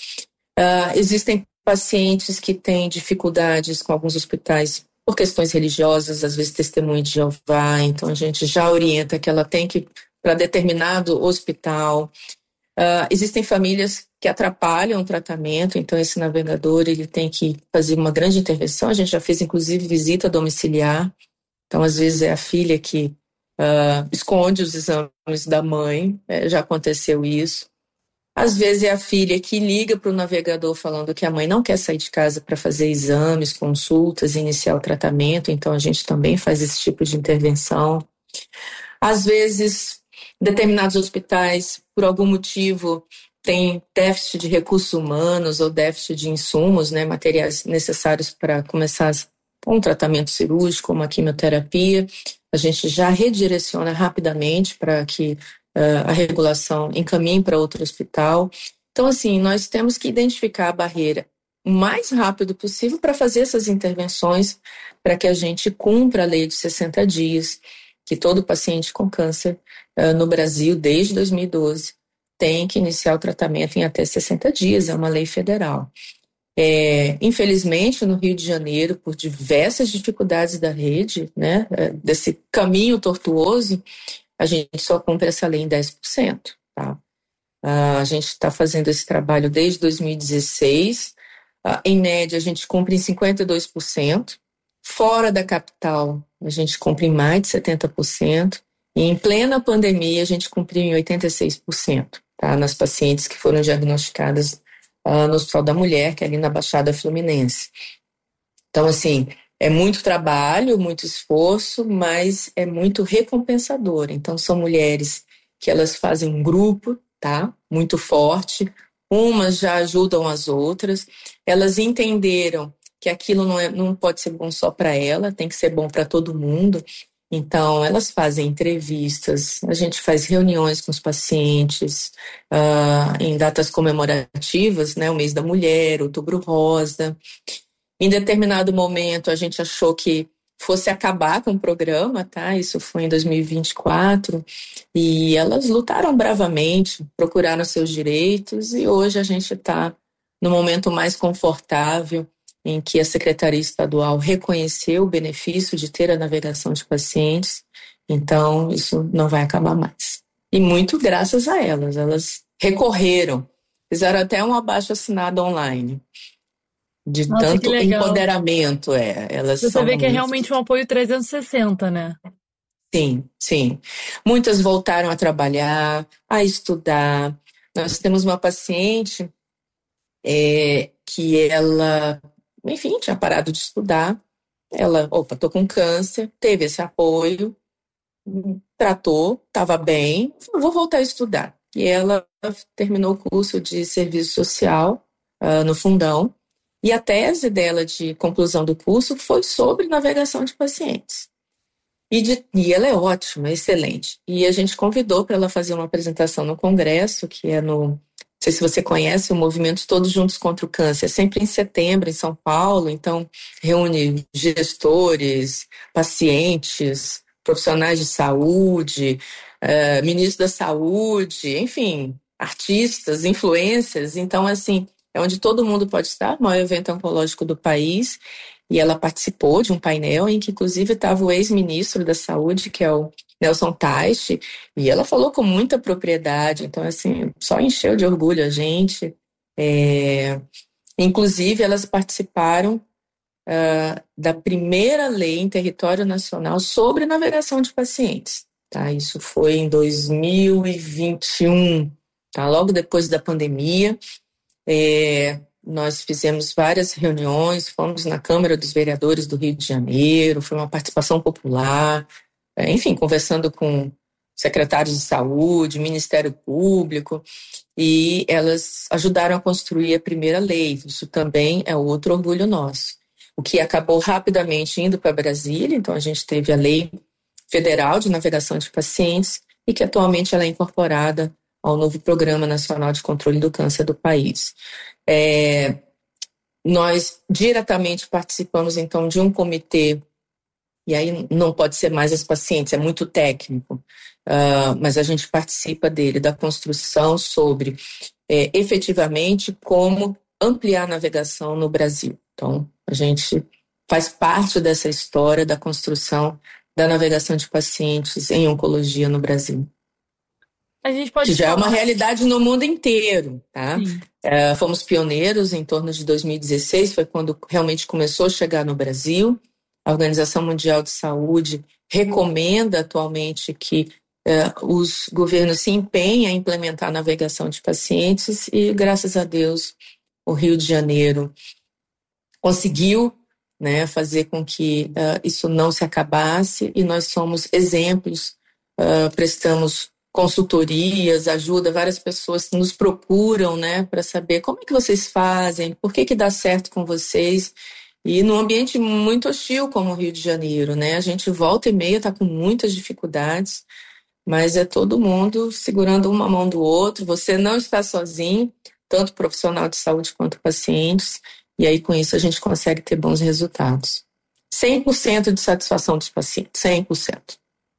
Speaker 4: Uh, existem pacientes que têm dificuldades com alguns hospitais por questões religiosas, às vezes testemunho de Jeová, então a gente já orienta que ela tem que para determinado hospital. Uh, existem famílias que atrapalham o tratamento, então esse navegador ele tem que fazer uma grande intervenção. A gente já fez, inclusive, visita domiciliar. Então, às vezes, é a filha que uh, esconde os exames da mãe, é, já aconteceu isso. Às vezes, é a filha que liga para o navegador falando que a mãe não quer sair de casa para fazer exames, consultas, iniciar o tratamento, então a gente também faz esse tipo de intervenção. Às vezes, determinados hospitais, por algum motivo, têm déficit de recursos humanos ou déficit de insumos, né, materiais necessários para começar um tratamento cirúrgico, uma quimioterapia. A gente já redireciona rapidamente para que uh, a regulação encaminhe para outro hospital. Então, assim, nós temos que identificar a barreira o mais rápido possível para fazer essas intervenções para que a gente cumpra a lei de sessenta dias, que todo paciente com câncer uh, no Brasil, desde dois mil e doze, tem que iniciar o tratamento em até sessenta dias, é uma lei federal. É, infelizmente, no Rio de Janeiro, por diversas dificuldades da rede, né, desse caminho tortuoso, a gente só cumpre essa lei em dez por cento. Tá? A gente está fazendo esse trabalho desde dois mil e dezesseis. Em média, a gente cumpre em cinquenta e dois por cento. Fora da capital, a gente cumpre em mais de setenta por cento. E em plena pandemia, a gente cumpriu em oitenta e seis por cento, tá? Nas pacientes que foram diagnosticadas uh, no Hospital da Mulher, que é ali na Baixada Fluminense. Então, assim, é muito trabalho, muito esforço, mas é muito recompensador. Então, são mulheres que elas fazem um grupo, tá? Muito forte. Umas já ajudam as outras. Elas entenderam que aquilo não, é, não pode ser bom só para ela, tem que ser bom para todo mundo. Então, elas fazem entrevistas, a gente faz reuniões com os pacientes uh, em datas comemorativas, né? O mês da mulher, Outubro Rosa. Em determinado momento, a gente achou que fosse acabar com o programa, tá? Isso foi em dois mil e vinte e quatro. E elas lutaram bravamente, procuraram seus direitos, e hoje a gente está no momento mais confortável em que a Secretaria Estadual reconheceu o benefício de ter a navegação de pacientes. Então, isso não vai acabar mais. E muito graças a elas. Elas recorreram, fizeram até um abaixo-assinado online. De
Speaker 2: Nossa,
Speaker 4: tanto
Speaker 2: que legal.
Speaker 4: empoderamento, é. Elas
Speaker 2: Você
Speaker 4: são
Speaker 2: vê que é
Speaker 4: muito...
Speaker 2: realmente um apoio trezentos e sessenta, né?
Speaker 4: Sim, sim. Muitas voltaram a trabalhar, a estudar. Nós temos uma paciente é, que ela, enfim, tinha parado de estudar. Ela, opa, tô com câncer, teve esse apoio, tratou, estava bem, falou, vou voltar a estudar. E ela terminou o curso de serviço social uh, no Fundão. E a tese dela de conclusão do curso foi sobre navegação de pacientes. E, de, e ela é ótima, excelente. E a gente convidou para ela fazer uma apresentação no congresso, que é no... Não sei se você conhece o movimento Todos Juntos contra o Câncer. É sempre em setembro, em São Paulo. Então, reúne gestores, pacientes, profissionais de saúde, uh, ministro da saúde, enfim, artistas, influencers. Então, assim... é onde todo mundo pode estar, o maior evento oncológico do país, e ela participou de um painel em que, inclusive, estava o ex-ministro da Saúde, que é o Nelson Teich, e ela falou com muita propriedade, então, assim, só encheu de orgulho a gente. É... Inclusive, elas participaram uh, da primeira lei em território nacional sobre navegação de pacientes, tá? Isso foi em dois mil e vinte e um, tá? Logo depois da pandemia. É, nós fizemos várias reuniões, fomos na Câmara dos Vereadores do Rio de Janeiro, foi uma participação popular, é, enfim, conversando com secretários de saúde, Ministério Público, e elas ajudaram a construir a primeira lei. Isso também é outro orgulho nosso. O que acabou rapidamente indo para Brasília, então a gente teve a Lei Federal de Navegação de Pacientes, e que atualmente ela é incorporada ao novo Programa Nacional de Controle do Câncer do país. É, nós diretamente participamos, então, de um comitê, e aí não pode ser mais as pacientes, é muito técnico, uh, mas a gente participa dele, da construção sobre, é, efetivamente, como ampliar a navegação no Brasil. Então, a gente faz parte dessa história da construção da navegação de pacientes em oncologia no Brasil.
Speaker 2: A gente pode
Speaker 4: que já
Speaker 2: falar...
Speaker 4: é uma realidade no mundo inteiro, tá? É, fomos pioneiros em torno de dois mil e dezesseis, foi quando realmente começou a chegar no Brasil. A Organização Mundial de Saúde recomenda atualmente que é, os governos se empenhem a implementar a navegação de pacientes e, graças a Deus, o Rio de Janeiro conseguiu, né, fazer com que uh, isso não se acabasse, e nós somos exemplos, uh, prestamos consultorias, ajuda, várias pessoas nos procuram, né, para saber como é que vocês fazem, por que que dá certo com vocês, e num ambiente muito hostil como o Rio de Janeiro, né, a gente volta e meia está com muitas dificuldades, mas é todo mundo segurando uma mão do outro, você não está sozinho, tanto profissional de saúde quanto pacientes, e aí com isso a gente consegue ter bons resultados. cem por cento de satisfação dos pacientes, cem por cento.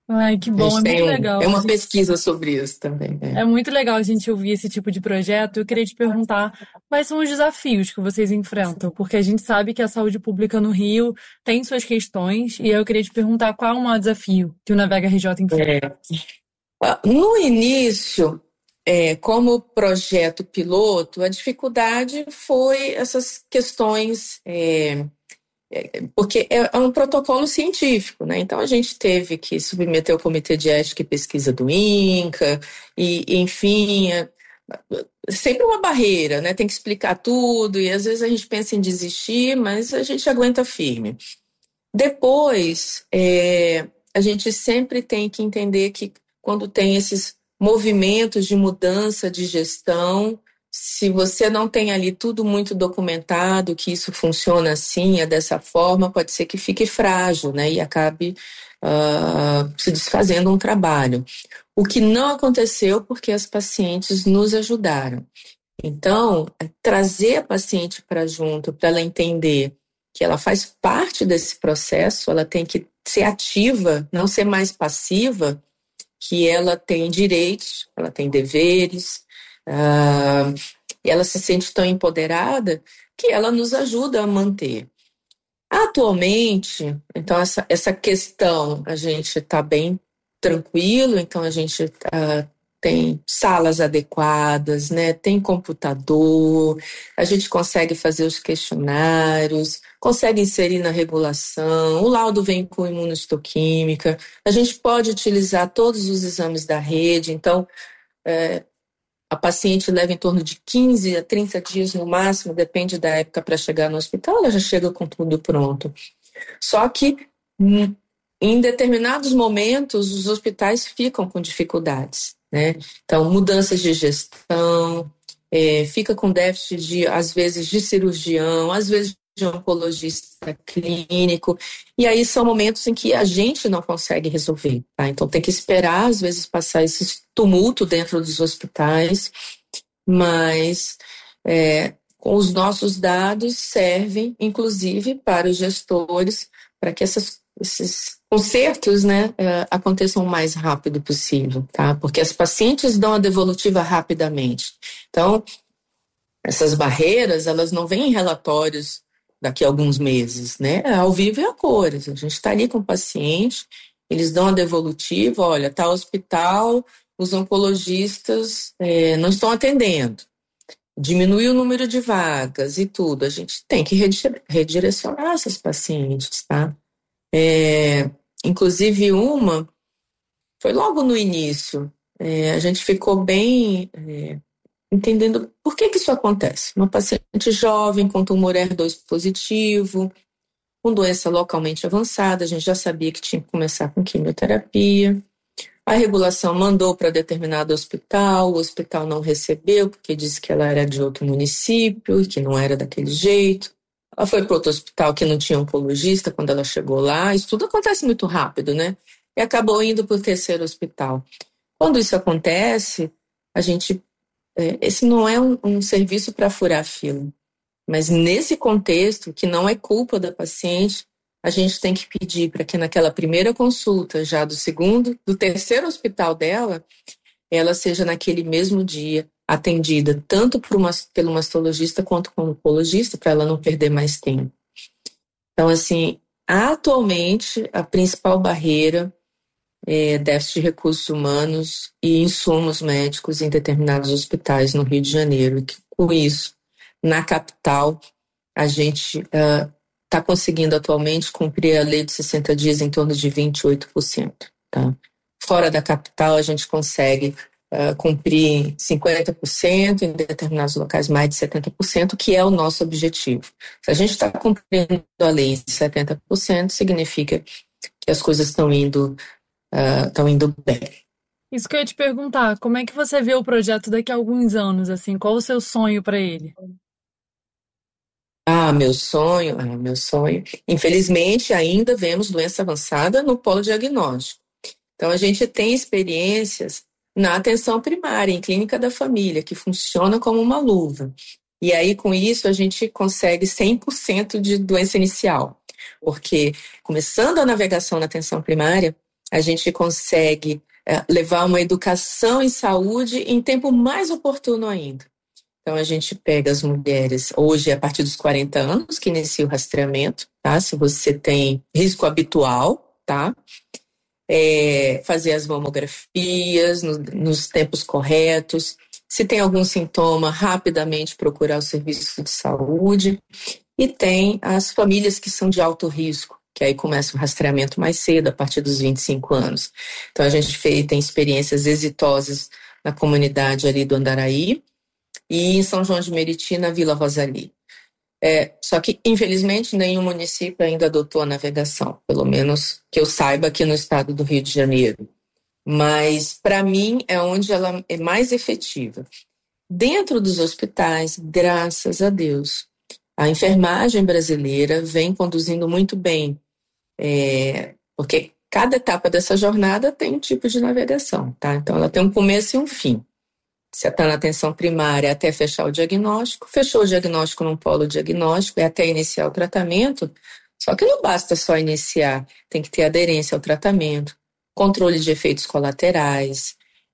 Speaker 2: Ai, que
Speaker 4: A
Speaker 2: bom,
Speaker 4: gente
Speaker 2: é
Speaker 4: tem
Speaker 2: muito
Speaker 4: um,
Speaker 2: legal.
Speaker 4: é
Speaker 2: A
Speaker 4: uma
Speaker 2: gente
Speaker 4: pesquisa sobre isso também.
Speaker 2: É
Speaker 4: É.
Speaker 2: muito legal a gente ouvir esse tipo de projeto. Eu queria te perguntar quais são os desafios que vocês enfrentam, porque a gente sabe que a saúde pública no Rio tem suas questões, e eu queria te perguntar qual é o maior desafio que o Navega R J enfrenta.
Speaker 4: É. Ah, No início, é, como projeto piloto, a dificuldade foi essas questões, é, porque é é um protocolo científico, né? Então a gente teve que submeter ao Comitê de Ética e Pesquisa do INCA, e, enfim, é sempre uma barreira, né? Tem que explicar tudo, e às vezes a gente pensa em desistir, mas a gente aguenta firme. Depois, é, a gente sempre tem que entender que quando tem esses movimentos de mudança de gestão, se você não tem ali tudo muito documentado, que isso funciona assim, é dessa forma, pode ser que fique frágil, né, e acabe ah, se desfazendo um trabalho. O que não aconteceu porque as pacientes nos ajudaram. Então, é trazer a paciente para junto, para ela entender que ela faz parte desse processo, ela tem que ser ativa, não ser mais passiva, que ela tem direitos, ela tem deveres, ah, e ela se sente tão empoderada que ela nos ajuda a manter. Atualmente, então, essa, essa questão, a gente está bem tranquilo, então a gente ah, tem salas adequadas, né? Tem computador, a gente consegue fazer os questionários, consegue inserir na regulação, o laudo vem com imunohistoquímica, a gente pode utilizar todos os exames da rede, então a paciente leva em torno de quinze a trinta dias no máximo, depende da época para chegar no hospital, ela já chega com tudo pronto. Só que hum, em determinados momentos os hospitais ficam com dificuldades, né? Então, mudanças de gestão, é, fica com déficit de, às vezes, de cirurgião, às vezes de oncologista clínico, e aí são momentos em que a gente não consegue resolver, tá? Então tem que esperar, às vezes, passar esse tumulto dentro dos hospitais, mas é, com os nossos dados servem, inclusive, para os gestores, para que essas, esses consertos, né, é, aconteçam o mais rápido possível, tá? Porque as pacientes dão a devolutiva rapidamente. Então, essas barreiras, elas não vêm em relatórios daqui a alguns meses, né? É ao vivo e a cores. A gente está ali com o paciente, eles dão a devolutiva, olha, tá hospital, os oncologistas é, não estão atendendo. Diminui o número de vagas e tudo. A gente tem que redirecionar essas pacientes, tá? É, inclusive uma, foi logo no início, é, a gente ficou bem... É, entendendo por que que isso acontece. Uma paciente jovem com tumor R dois positivo, com doença localmente avançada, a gente já sabia que tinha que começar com quimioterapia. A regulação mandou para determinado hospital, o hospital não recebeu porque disse que ela era de outro município e que não era daquele jeito. Ela foi para outro hospital que não tinha oncologista quando ela chegou lá. Isso tudo acontece muito rápido, né? E acabou indo para o terceiro hospital. Quando isso acontece, a gente esse não é um, um serviço para furar fila, mas nesse contexto, que não é culpa da paciente, a gente tem que pedir para que naquela primeira consulta, já do segundo, do terceiro hospital dela, ela seja naquele mesmo dia atendida tanto por uma, pelo mastologista quanto pelo oncologista, para ela não perder mais tempo. Então, assim, atualmente, a principal barreira É, déficit de recursos humanos e insumos médicos em determinados hospitais no Rio de Janeiro. E que, com isso, na capital, a gente está uh, conseguindo atualmente cumprir a lei de sessenta dias em torno de vinte e oito por cento. Tá? Fora da capital, a gente consegue uh, cumprir cinquenta por cento, em determinados locais mais de setenta por cento, que é o nosso objetivo. Se a gente está cumprindo a lei em setenta por cento, significa que as coisas estão indo estão uh, indo bem.
Speaker 2: Isso que eu ia te perguntar, como é que você vê o projeto daqui a alguns anos, assim, qual o seu sonho para ele?
Speaker 4: Ah, meu sonho, ah, meu sonho. Infelizmente, ainda vemos doença avançada no polo diagnóstico. Então, a gente tem experiências na atenção primária, em clínica da família, que funciona como uma luva. E aí, com isso, a gente consegue cem por cento de doença inicial. Porque, começando a navegação na atenção primária, a gente consegue é, levar uma educação em saúde em tempo mais oportuno ainda. Então, a gente pega as mulheres, hoje, a partir dos quarenta anos, que inicia o rastreamento, tá? Se você tem risco habitual, tá? É, fazer as mamografias no, nos tempos corretos. Se tem algum sintoma, rapidamente procurar o serviço de saúde. E tem as famílias que são de alto risco, que aí começa o rastreamento mais cedo, a partir dos vinte e cinco anos. Então, a gente fez, tem experiências exitosas na comunidade ali do Andaraí e em São João de Meriti, na Vila Rosali. É, só que, infelizmente, nenhum município ainda adotou a navegação, pelo menos que eu saiba aqui no estado do Rio de Janeiro. Mas, para mim, é onde ela é mais efetiva. Dentro dos hospitais, graças a Deus, a enfermagem brasileira vem conduzindo muito bem, é, porque cada etapa dessa jornada tem um tipo de navegação, tá? Então, ela tem um começo e um fim. Você está na atenção primária até fechar o diagnóstico, fechou o diagnóstico num polo diagnóstico, é até iniciar o tratamento, só que não basta só iniciar, tem que ter aderência ao tratamento, controle de efeitos colaterais,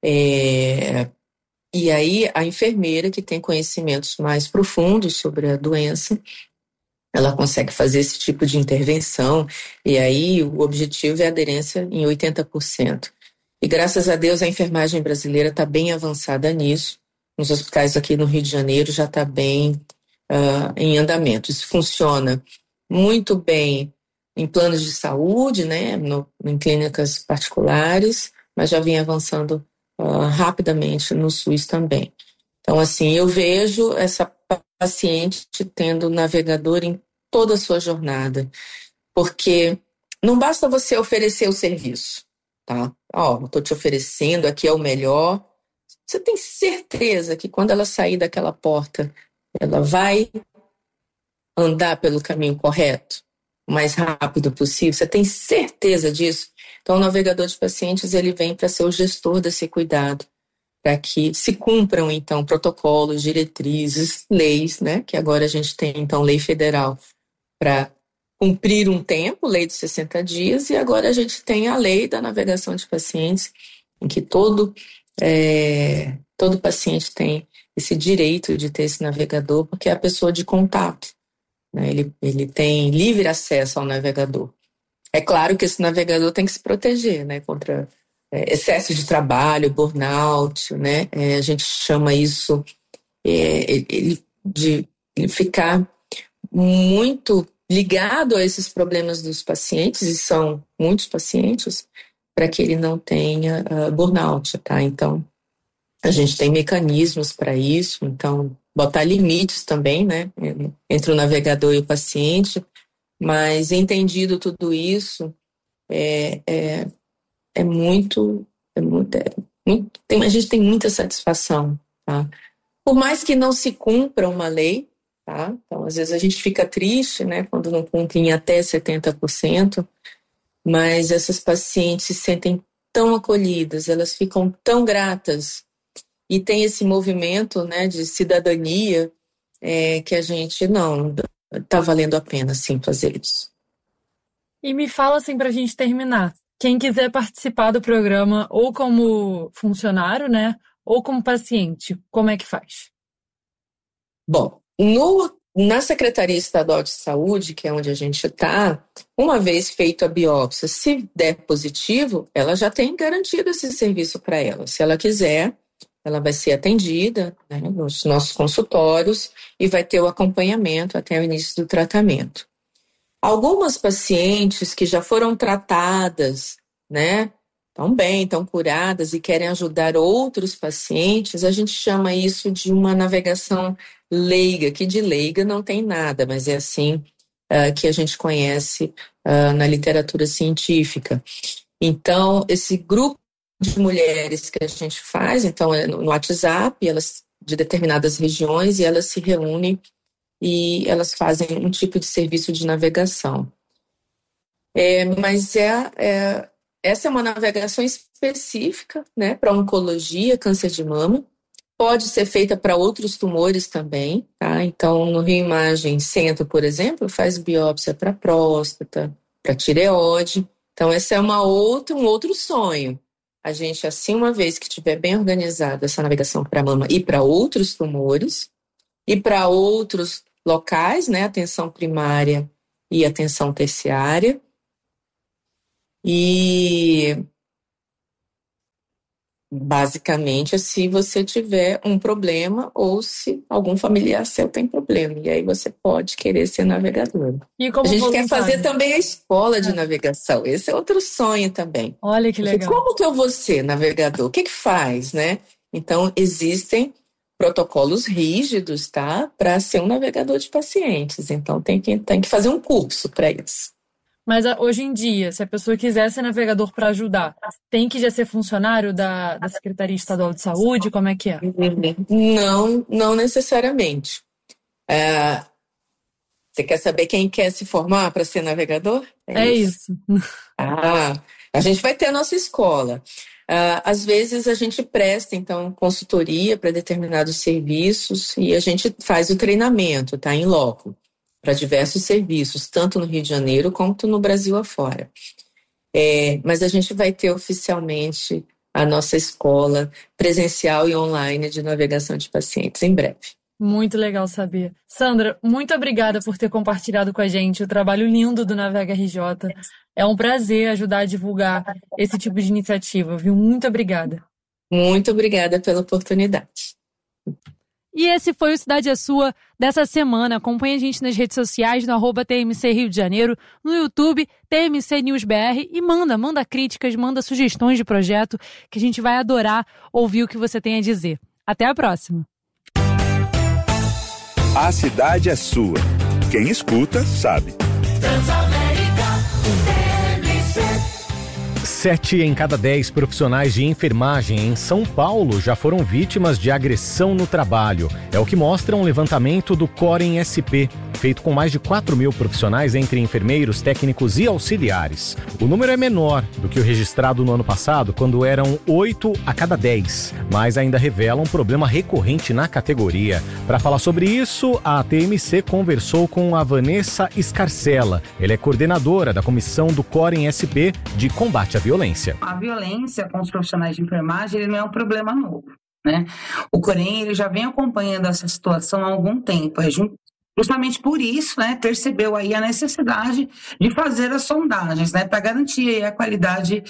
Speaker 4: é, e aí a enfermeira que tem conhecimentos mais profundos sobre a doença, ela consegue fazer esse tipo de intervenção, e aí o objetivo é a aderência em oitenta por cento. E graças a Deus a enfermagem brasileira está bem avançada nisso. Nos hospitais aqui no Rio de Janeiro já está bem uh, em andamento. Isso funciona muito bem em planos de saúde, né, no, em clínicas particulares, mas já vem avançando uh, rapidamente no SUS também. Então, assim, eu vejo essa paciente tendo navegador em toda a sua jornada, porque não basta você oferecer o serviço. Tá? Ó, oh, estou te oferecendo, aqui é o melhor. Você tem certeza que quando ela sair daquela porta, ela vai andar pelo caminho correto, o mais rápido possível? Você tem certeza disso? Então, o navegador de pacientes, ele vem para ser o gestor desse cuidado, para que se cumpram, então, protocolos, diretrizes, leis, né? Que agora a gente tem, então, lei federal para cumprir um tempo, lei dos sessenta dias, e agora a gente tem a lei da navegação de pacientes, em que todo, é, todo paciente tem esse direito de ter esse navegador, porque é a pessoa de contato, né? Ele, ele tem livre acesso ao navegador. É claro que esse navegador tem que se proteger, né? Contra é, excesso de trabalho, burnout, né? É, a gente chama isso é, ele, de ele ficar muito ligado a esses problemas dos pacientes, e são muitos pacientes, para que ele não tenha uh, burnout, tá? Então, a gente tem mecanismos para isso, então, botar limites também, né, entre o navegador e o paciente, mas entendido tudo isso, é, é, é muito, é muito, é muito tem, a gente tem muita satisfação, tá? Por mais que não se cumpra uma lei, tá? Então, às vezes a gente fica triste, né, quando não cumpre em até setenta por cento, mas essas pacientes se sentem tão acolhidas, elas ficam tão gratas, e tem esse movimento, né, de cidadania, é, que a gente, não, tá valendo a pena, sim, fazer isso.
Speaker 2: E me fala, assim, pra gente terminar, quem quiser participar do programa, ou como funcionário, né, ou como paciente, como é que faz?
Speaker 4: Bom, no, na Secretaria Estadual de Saúde, que é onde a gente está, uma vez feita a biópsia, se der positivo, ela já tem garantido esse serviço para ela. Se ela quiser, ela vai ser atendida, né, nos nossos consultórios e vai ter o acompanhamento até o início do tratamento. Algumas pacientes que já foram tratadas, né, estão bem, estão curadas e querem ajudar outros pacientes, a gente chama isso de uma navegação leiga, que de leiga não tem nada, mas é assim uh, que a gente conhece uh, na literatura científica. Então, esse grupo de mulheres que a gente faz, então é no WhatsApp, elas de determinadas regiões, e elas se reúnem e elas fazem um tipo de serviço de navegação. É, mas é, é, essa é uma navegação específica, né, para oncologia, câncer de mama. Pode ser feita para outros tumores também, tá? Então, no Rio Imagem Centro, por exemplo, faz biópsia para próstata, para tireoide, Então, esse é uma outra, um outro sonho. A gente, assim, uma vez que tiver bem organizado essa navegação para mama e para outros tumores, e para outros locais, né, atenção primária e atenção terciária, e basicamente se você tiver um problema ou se algum familiar seu tem problema, e aí você pode querer ser navegador.
Speaker 2: E como
Speaker 4: a gente
Speaker 2: voluntário?
Speaker 4: Quer fazer também a escola de é. navegação, esse é outro sonho também.
Speaker 2: Olha que legal.
Speaker 4: Porque como que eu vou ser navegador? O que que faz, né? Então existem protocolos rígidos, tá? Para ser um navegador de pacientes, então tem que, tem que fazer um curso para isso.
Speaker 2: Mas hoje em dia, se a pessoa quiser ser navegador para ajudar, tem que já ser funcionário da, da Secretaria Estadual de Saúde? Como é que é?
Speaker 4: Não, não necessariamente. É, você quer saber quem quer se formar para ser navegador?
Speaker 2: É, é isso. isso.
Speaker 4: Ah, a gente vai ter a nossa escola. Uh, às vezes a gente presta, então, consultoria para determinados serviços e a gente faz o treinamento, tá, em loco, para diversos serviços, tanto no Rio de Janeiro quanto no Brasil afora. É, mas a gente vai ter oficialmente a nossa escola presencial e online de navegação de pacientes em breve.
Speaker 2: Muito legal saber. Sandra, muito obrigada por ter compartilhado com a gente o trabalho lindo do Navega R J. É um prazer ajudar a divulgar esse tipo de iniciativa, viu? Muito obrigada.
Speaker 4: Muito obrigada pela oportunidade.
Speaker 2: E esse foi o Cidade é Sua dessa semana. Acompanhe a gente nas redes sociais, no arroba T M C Rio de Janeiro, no YouTube, T M C News B R, e manda, manda críticas, manda sugestões de projeto, que a gente vai adorar ouvir o que você tem a dizer. Até a próxima.
Speaker 3: A cidade é sua. Quem escuta, sabe.
Speaker 5: Sete em cada dez profissionais de enfermagem em São Paulo já foram vítimas de agressão no trabalho. É o que mostra um levantamento do Corem S P, feito com mais de quatro mil profissionais entre enfermeiros, técnicos e auxiliares. O número é menor do que o registrado no ano passado, quando eram oito a cada dez, mas ainda revela um problema recorrente na categoria. Para falar sobre isso, a T M C conversou com a Vanessa Scarcella. Ela é coordenadora da comissão do Corem S P de combate à violência.
Speaker 6: A violência com os profissionais de enfermagem ele não é um problema novo, né? O Corem ele já vem acompanhando essa situação há algum tempo. É justamente por isso, né, percebeu aí a necessidade de fazer as sondagens, né, para garantir a qualidade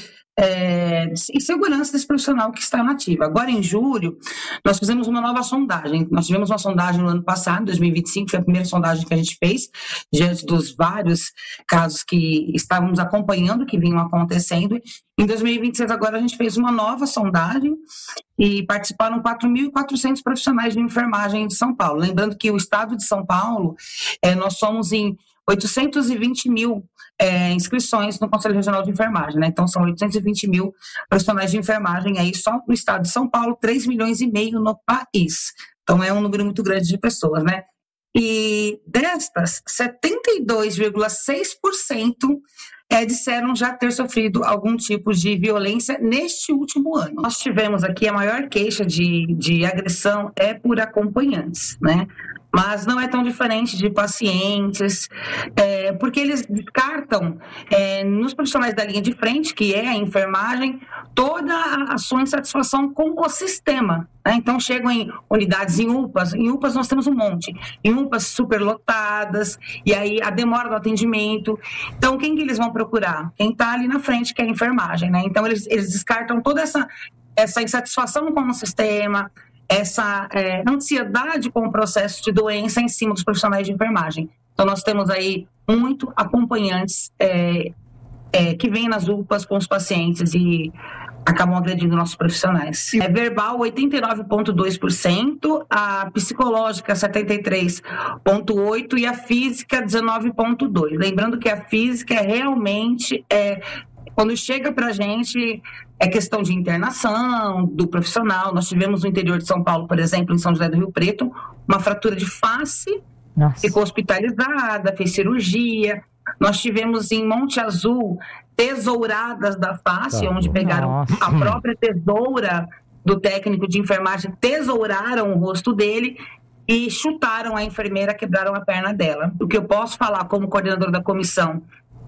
Speaker 6: é, e segurança desse profissional que está na ativa. Agora, em julho, nós fizemos uma nova sondagem. Nós tivemos uma sondagem no ano passado, dois mil e vinte e cinco, foi a primeira sondagem que a gente fez, diante dos vários casos que estávamos acompanhando, que vinham acontecendo. Em dois mil e vinte e seis, agora, a gente fez uma nova sondagem e participaram quatro mil e quatrocentos profissionais de enfermagem de São Paulo. Lembrando que o estado de São Paulo, é, nós somos em oitocentos e vinte mil é, inscrições no Conselho Regional de Enfermagem, né? Então são oitocentos e vinte mil profissionais de enfermagem aí só no estado de São Paulo, três milhões e meio no país. Então é um número muito grande de pessoas, né? E destas, setenta e dois vírgula seis por cento é, disseram já ter sofrido algum tipo de violência neste último ano. Nós tivemos aqui a maior queixa de, de agressão é por acompanhantes, né? Mas não é tão diferente de pacientes, é, porque eles descartam é, nos profissionais da linha de frente, que é a enfermagem, toda a, a sua insatisfação com o sistema, né? Então chegam em unidades em U P As, em U P As nós temos um monte, em U P As superlotadas, e aí a demora do atendimento. Então quem que eles vão procurar? Quem está ali na frente, que é a enfermagem, né? Então eles, eles descartam toda essa, essa insatisfação com o sistema, essa é, ansiedade com o processo de doença em cima dos profissionais de enfermagem. Então, nós temos aí muito acompanhantes é, é, que vêm nas U P As com os pacientes e acabam agredindo nossos profissionais. É verbal, oitenta e nove vírgula dois por cento, a psicológica, setenta e três vírgula oito por cento e a física, dezenove vírgula dois por cento. Lembrando que a física é realmente... É, quando chega para a gente, é questão de internação do profissional. Nós tivemos no interior de São Paulo, por exemplo, em São José do Rio Preto, uma fratura de face, Nossa. Ficou hospitalizada, fez cirurgia. Nós tivemos em Monte Azul tesouradas da face, tá, onde pegaram Nossa. A própria tesoura do técnico de enfermagem, tesouraram o rosto dele e chutaram a enfermeira, quebraram a perna dela. O que eu posso falar como coordenador da comissão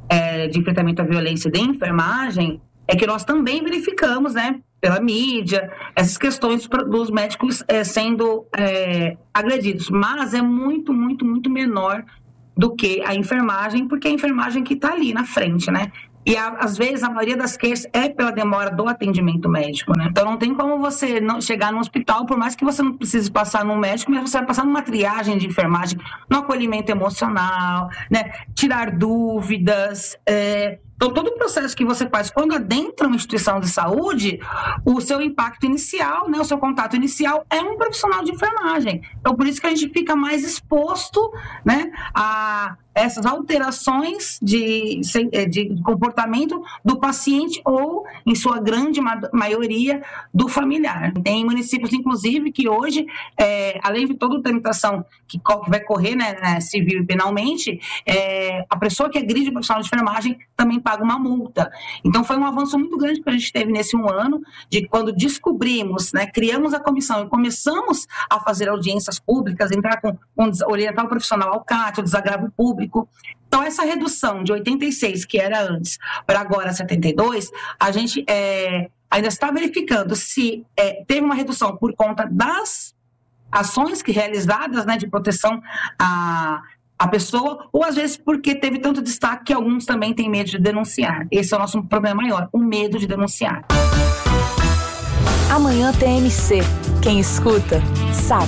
Speaker 6: é, de enfrentamento à violência de enfermagem, é que nós também verificamos, né, pela mídia, essas questões dos médicos é, sendo é, agredidos, mas é muito, muito, muito menor do que a enfermagem, porque é a enfermagem que está ali na frente, né? E a, às vezes a maioria das queixas é pela demora do atendimento médico, né? Então não tem como você não chegar no hospital, por mais que você não precise passar no médico, mas você vai passar numa triagem de enfermagem, no acolhimento emocional, né? Tirar dúvidas, é... Então, todo o processo que você faz quando adentra uma instituição de saúde, o seu impacto inicial, né, o seu contato inicial é um profissional de enfermagem. Então, por isso que a gente fica mais exposto, né, a essas alterações de, de comportamento do paciente ou, em sua grande maioria, do familiar. Tem municípios, inclusive, que hoje, é, além de toda a tramitação que vai correr, né, civil e penalmente, é, a pessoa que agride o profissional de enfermagem também paga uma multa. Então, foi um avanço muito grande que a gente teve nesse um ano, de quando descobrimos, né, criamos a comissão e começamos a fazer audiências públicas, entrar com, com orientar o profissional ao C A T, o desagravo público. Então, essa redução de oitenta e seis, que era antes, para agora setenta e dois, a gente é, ainda está verificando se é, teve uma redução por conta das ações que realizadas, né, de proteção a a pessoa, ou às vezes porque teve tanto destaque que alguns também têm medo de denunciar. Esse é o nosso problema maior, o medo de denunciar.
Speaker 7: Amanhã T M C. Quem escuta, sabe.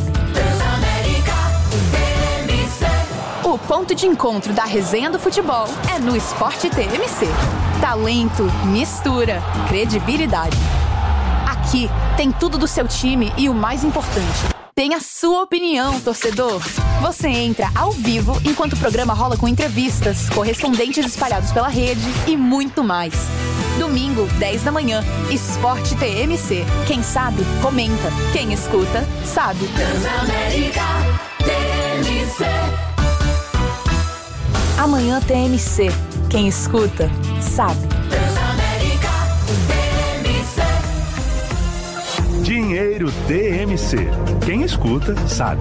Speaker 7: O ponto de encontro da resenha do futebol é no Esporte T M C. Talento, mistura, credibilidade. Aqui tem tudo do seu time e o mais importante, tem a sua opinião, torcedor. Você entra ao vivo enquanto o programa rola com entrevistas, correspondentes espalhados pela rede e muito mais. Domingo, dez da manhã, Esporte T M C. Quem sabe, comenta. Quem escuta, sabe. Transamérica T M C. Amanhã T M C. Quem escuta, sabe.
Speaker 3: Transamérica T M C. Dinheiro T M C. Quem escuta, sabe.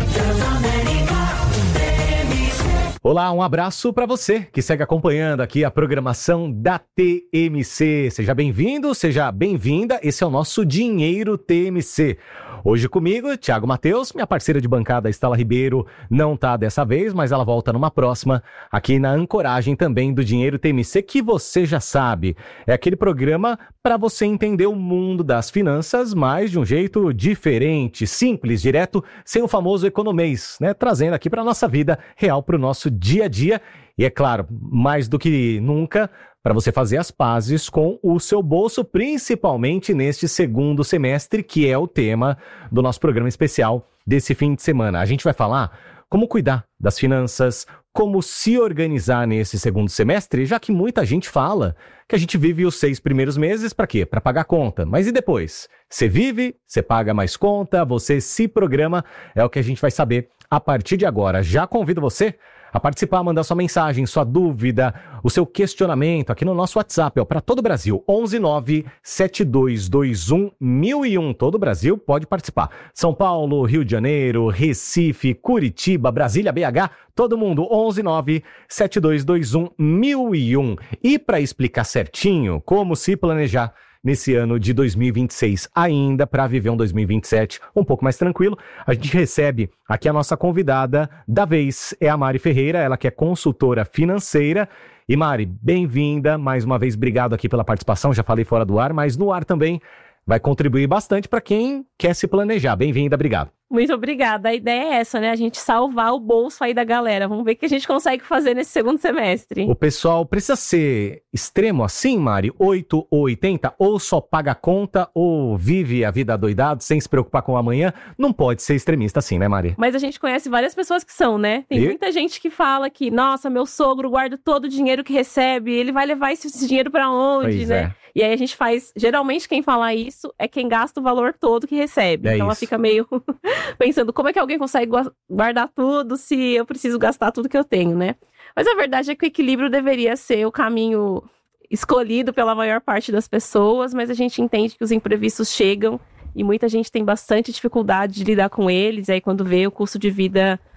Speaker 5: Olá, um abraço para você que segue acompanhando aqui a programação da T M C. Seja bem-vindo, seja bem-vinda. Esse é o nosso Dinheiro T M C. Hoje comigo, Thiago Matheus, minha parceira de bancada, Estela Ribeiro, não tá dessa vez, mas ela volta numa próxima, aqui na ancoragem também do Dinheiro T M C, que você já sabe. É aquele programa para você entender o mundo das finanças, mas de um jeito diferente, simples, direto, sem o famoso economês, né? Trazendo aqui para nossa vida real, para o nosso dia a dia. E é claro, mais do que nunca, para você fazer as pazes com o seu bolso, principalmente neste segundo semestre, que é o tema do nosso programa especial desse fim de semana. A gente vai falar como cuidar das finanças, como se organizar nesse segundo semestre, já que muita gente fala que a gente vive os seis primeiros meses para quê? Para pagar conta. Mas e depois? Você vive, você paga mais conta, você se programa, é o que a gente vai saber a partir de agora. Já convido você a participar, mandar sua mensagem, sua dúvida, o seu questionamento aqui no nosso WhatsApp, ó, para todo o Brasil, onze nove sete dois dois um mil e um. Todo o Brasil pode participar. São Paulo, Rio de Janeiro, Recife, Curitiba, Brasília, B H, todo mundo, onze nove sete dois dois um mil e um. E para explicar certinho como se planejar nesse ano de dois mil e vinte e seis, ainda para viver um dois mil e vinte e sete um pouco mais tranquilo, a gente recebe aqui a nossa convidada da vez, é a Mari Ferreira, ela que é consultora financeira. E Mari, bem-vinda, mais uma vez, obrigado aqui pela participação, já falei fora do ar, mas no ar também vai contribuir bastante para quem quer se planejar. Bem-vinda, obrigado.
Speaker 8: Muito obrigada. A ideia é essa, né? A gente salvar o bolso aí da galera. Vamos ver o que a gente consegue fazer nesse segundo semestre.
Speaker 5: O pessoal precisa ser extremo assim, Mari? oito ou oitenta? Ou só paga a conta, ou vive a vida adoidado, sem se preocupar com o amanhã? Não pode ser extremista assim, né, Mari?
Speaker 8: Mas a gente conhece várias pessoas que são, né? Tem e? muita gente que fala que, nossa, meu sogro guarda todo o dinheiro que recebe, ele vai levar esse dinheiro pra onde,
Speaker 5: pois
Speaker 8: né?
Speaker 5: É.
Speaker 8: E aí a gente faz... Geralmente quem fala isso é quem gasta o valor todo que recebe.
Speaker 5: É
Speaker 8: então
Speaker 5: isso.
Speaker 8: Ela fica meio... pensando, como é que alguém consegue guardar tudo se eu preciso gastar tudo que eu tenho, né? Mas a verdade é que o equilíbrio deveria ser o caminho escolhido pela maior parte das pessoas, mas a gente entende que os imprevistos chegam e muita gente tem bastante dificuldade de lidar com eles, e aí quando vê o custo de vida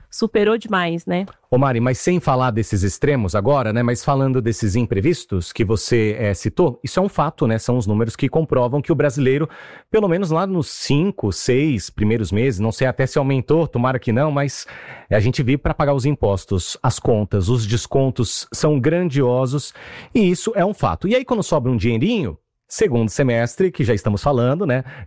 Speaker 8: superou demais, né?
Speaker 5: Ô Mari, mas sem falar desses extremos agora, né? Mas falando desses imprevistos que você é, citou, isso é um fato, né? São os números que comprovam que o brasileiro, pelo menos lá nos cinco, seis primeiros meses, não sei até se aumentou, tomara que não, mas a gente vive para pagar os impostos, as contas, os descontos são grandiosos e isso é um fato. E aí quando sobra um dinheirinho, segundo semestre, que já estamos falando, né?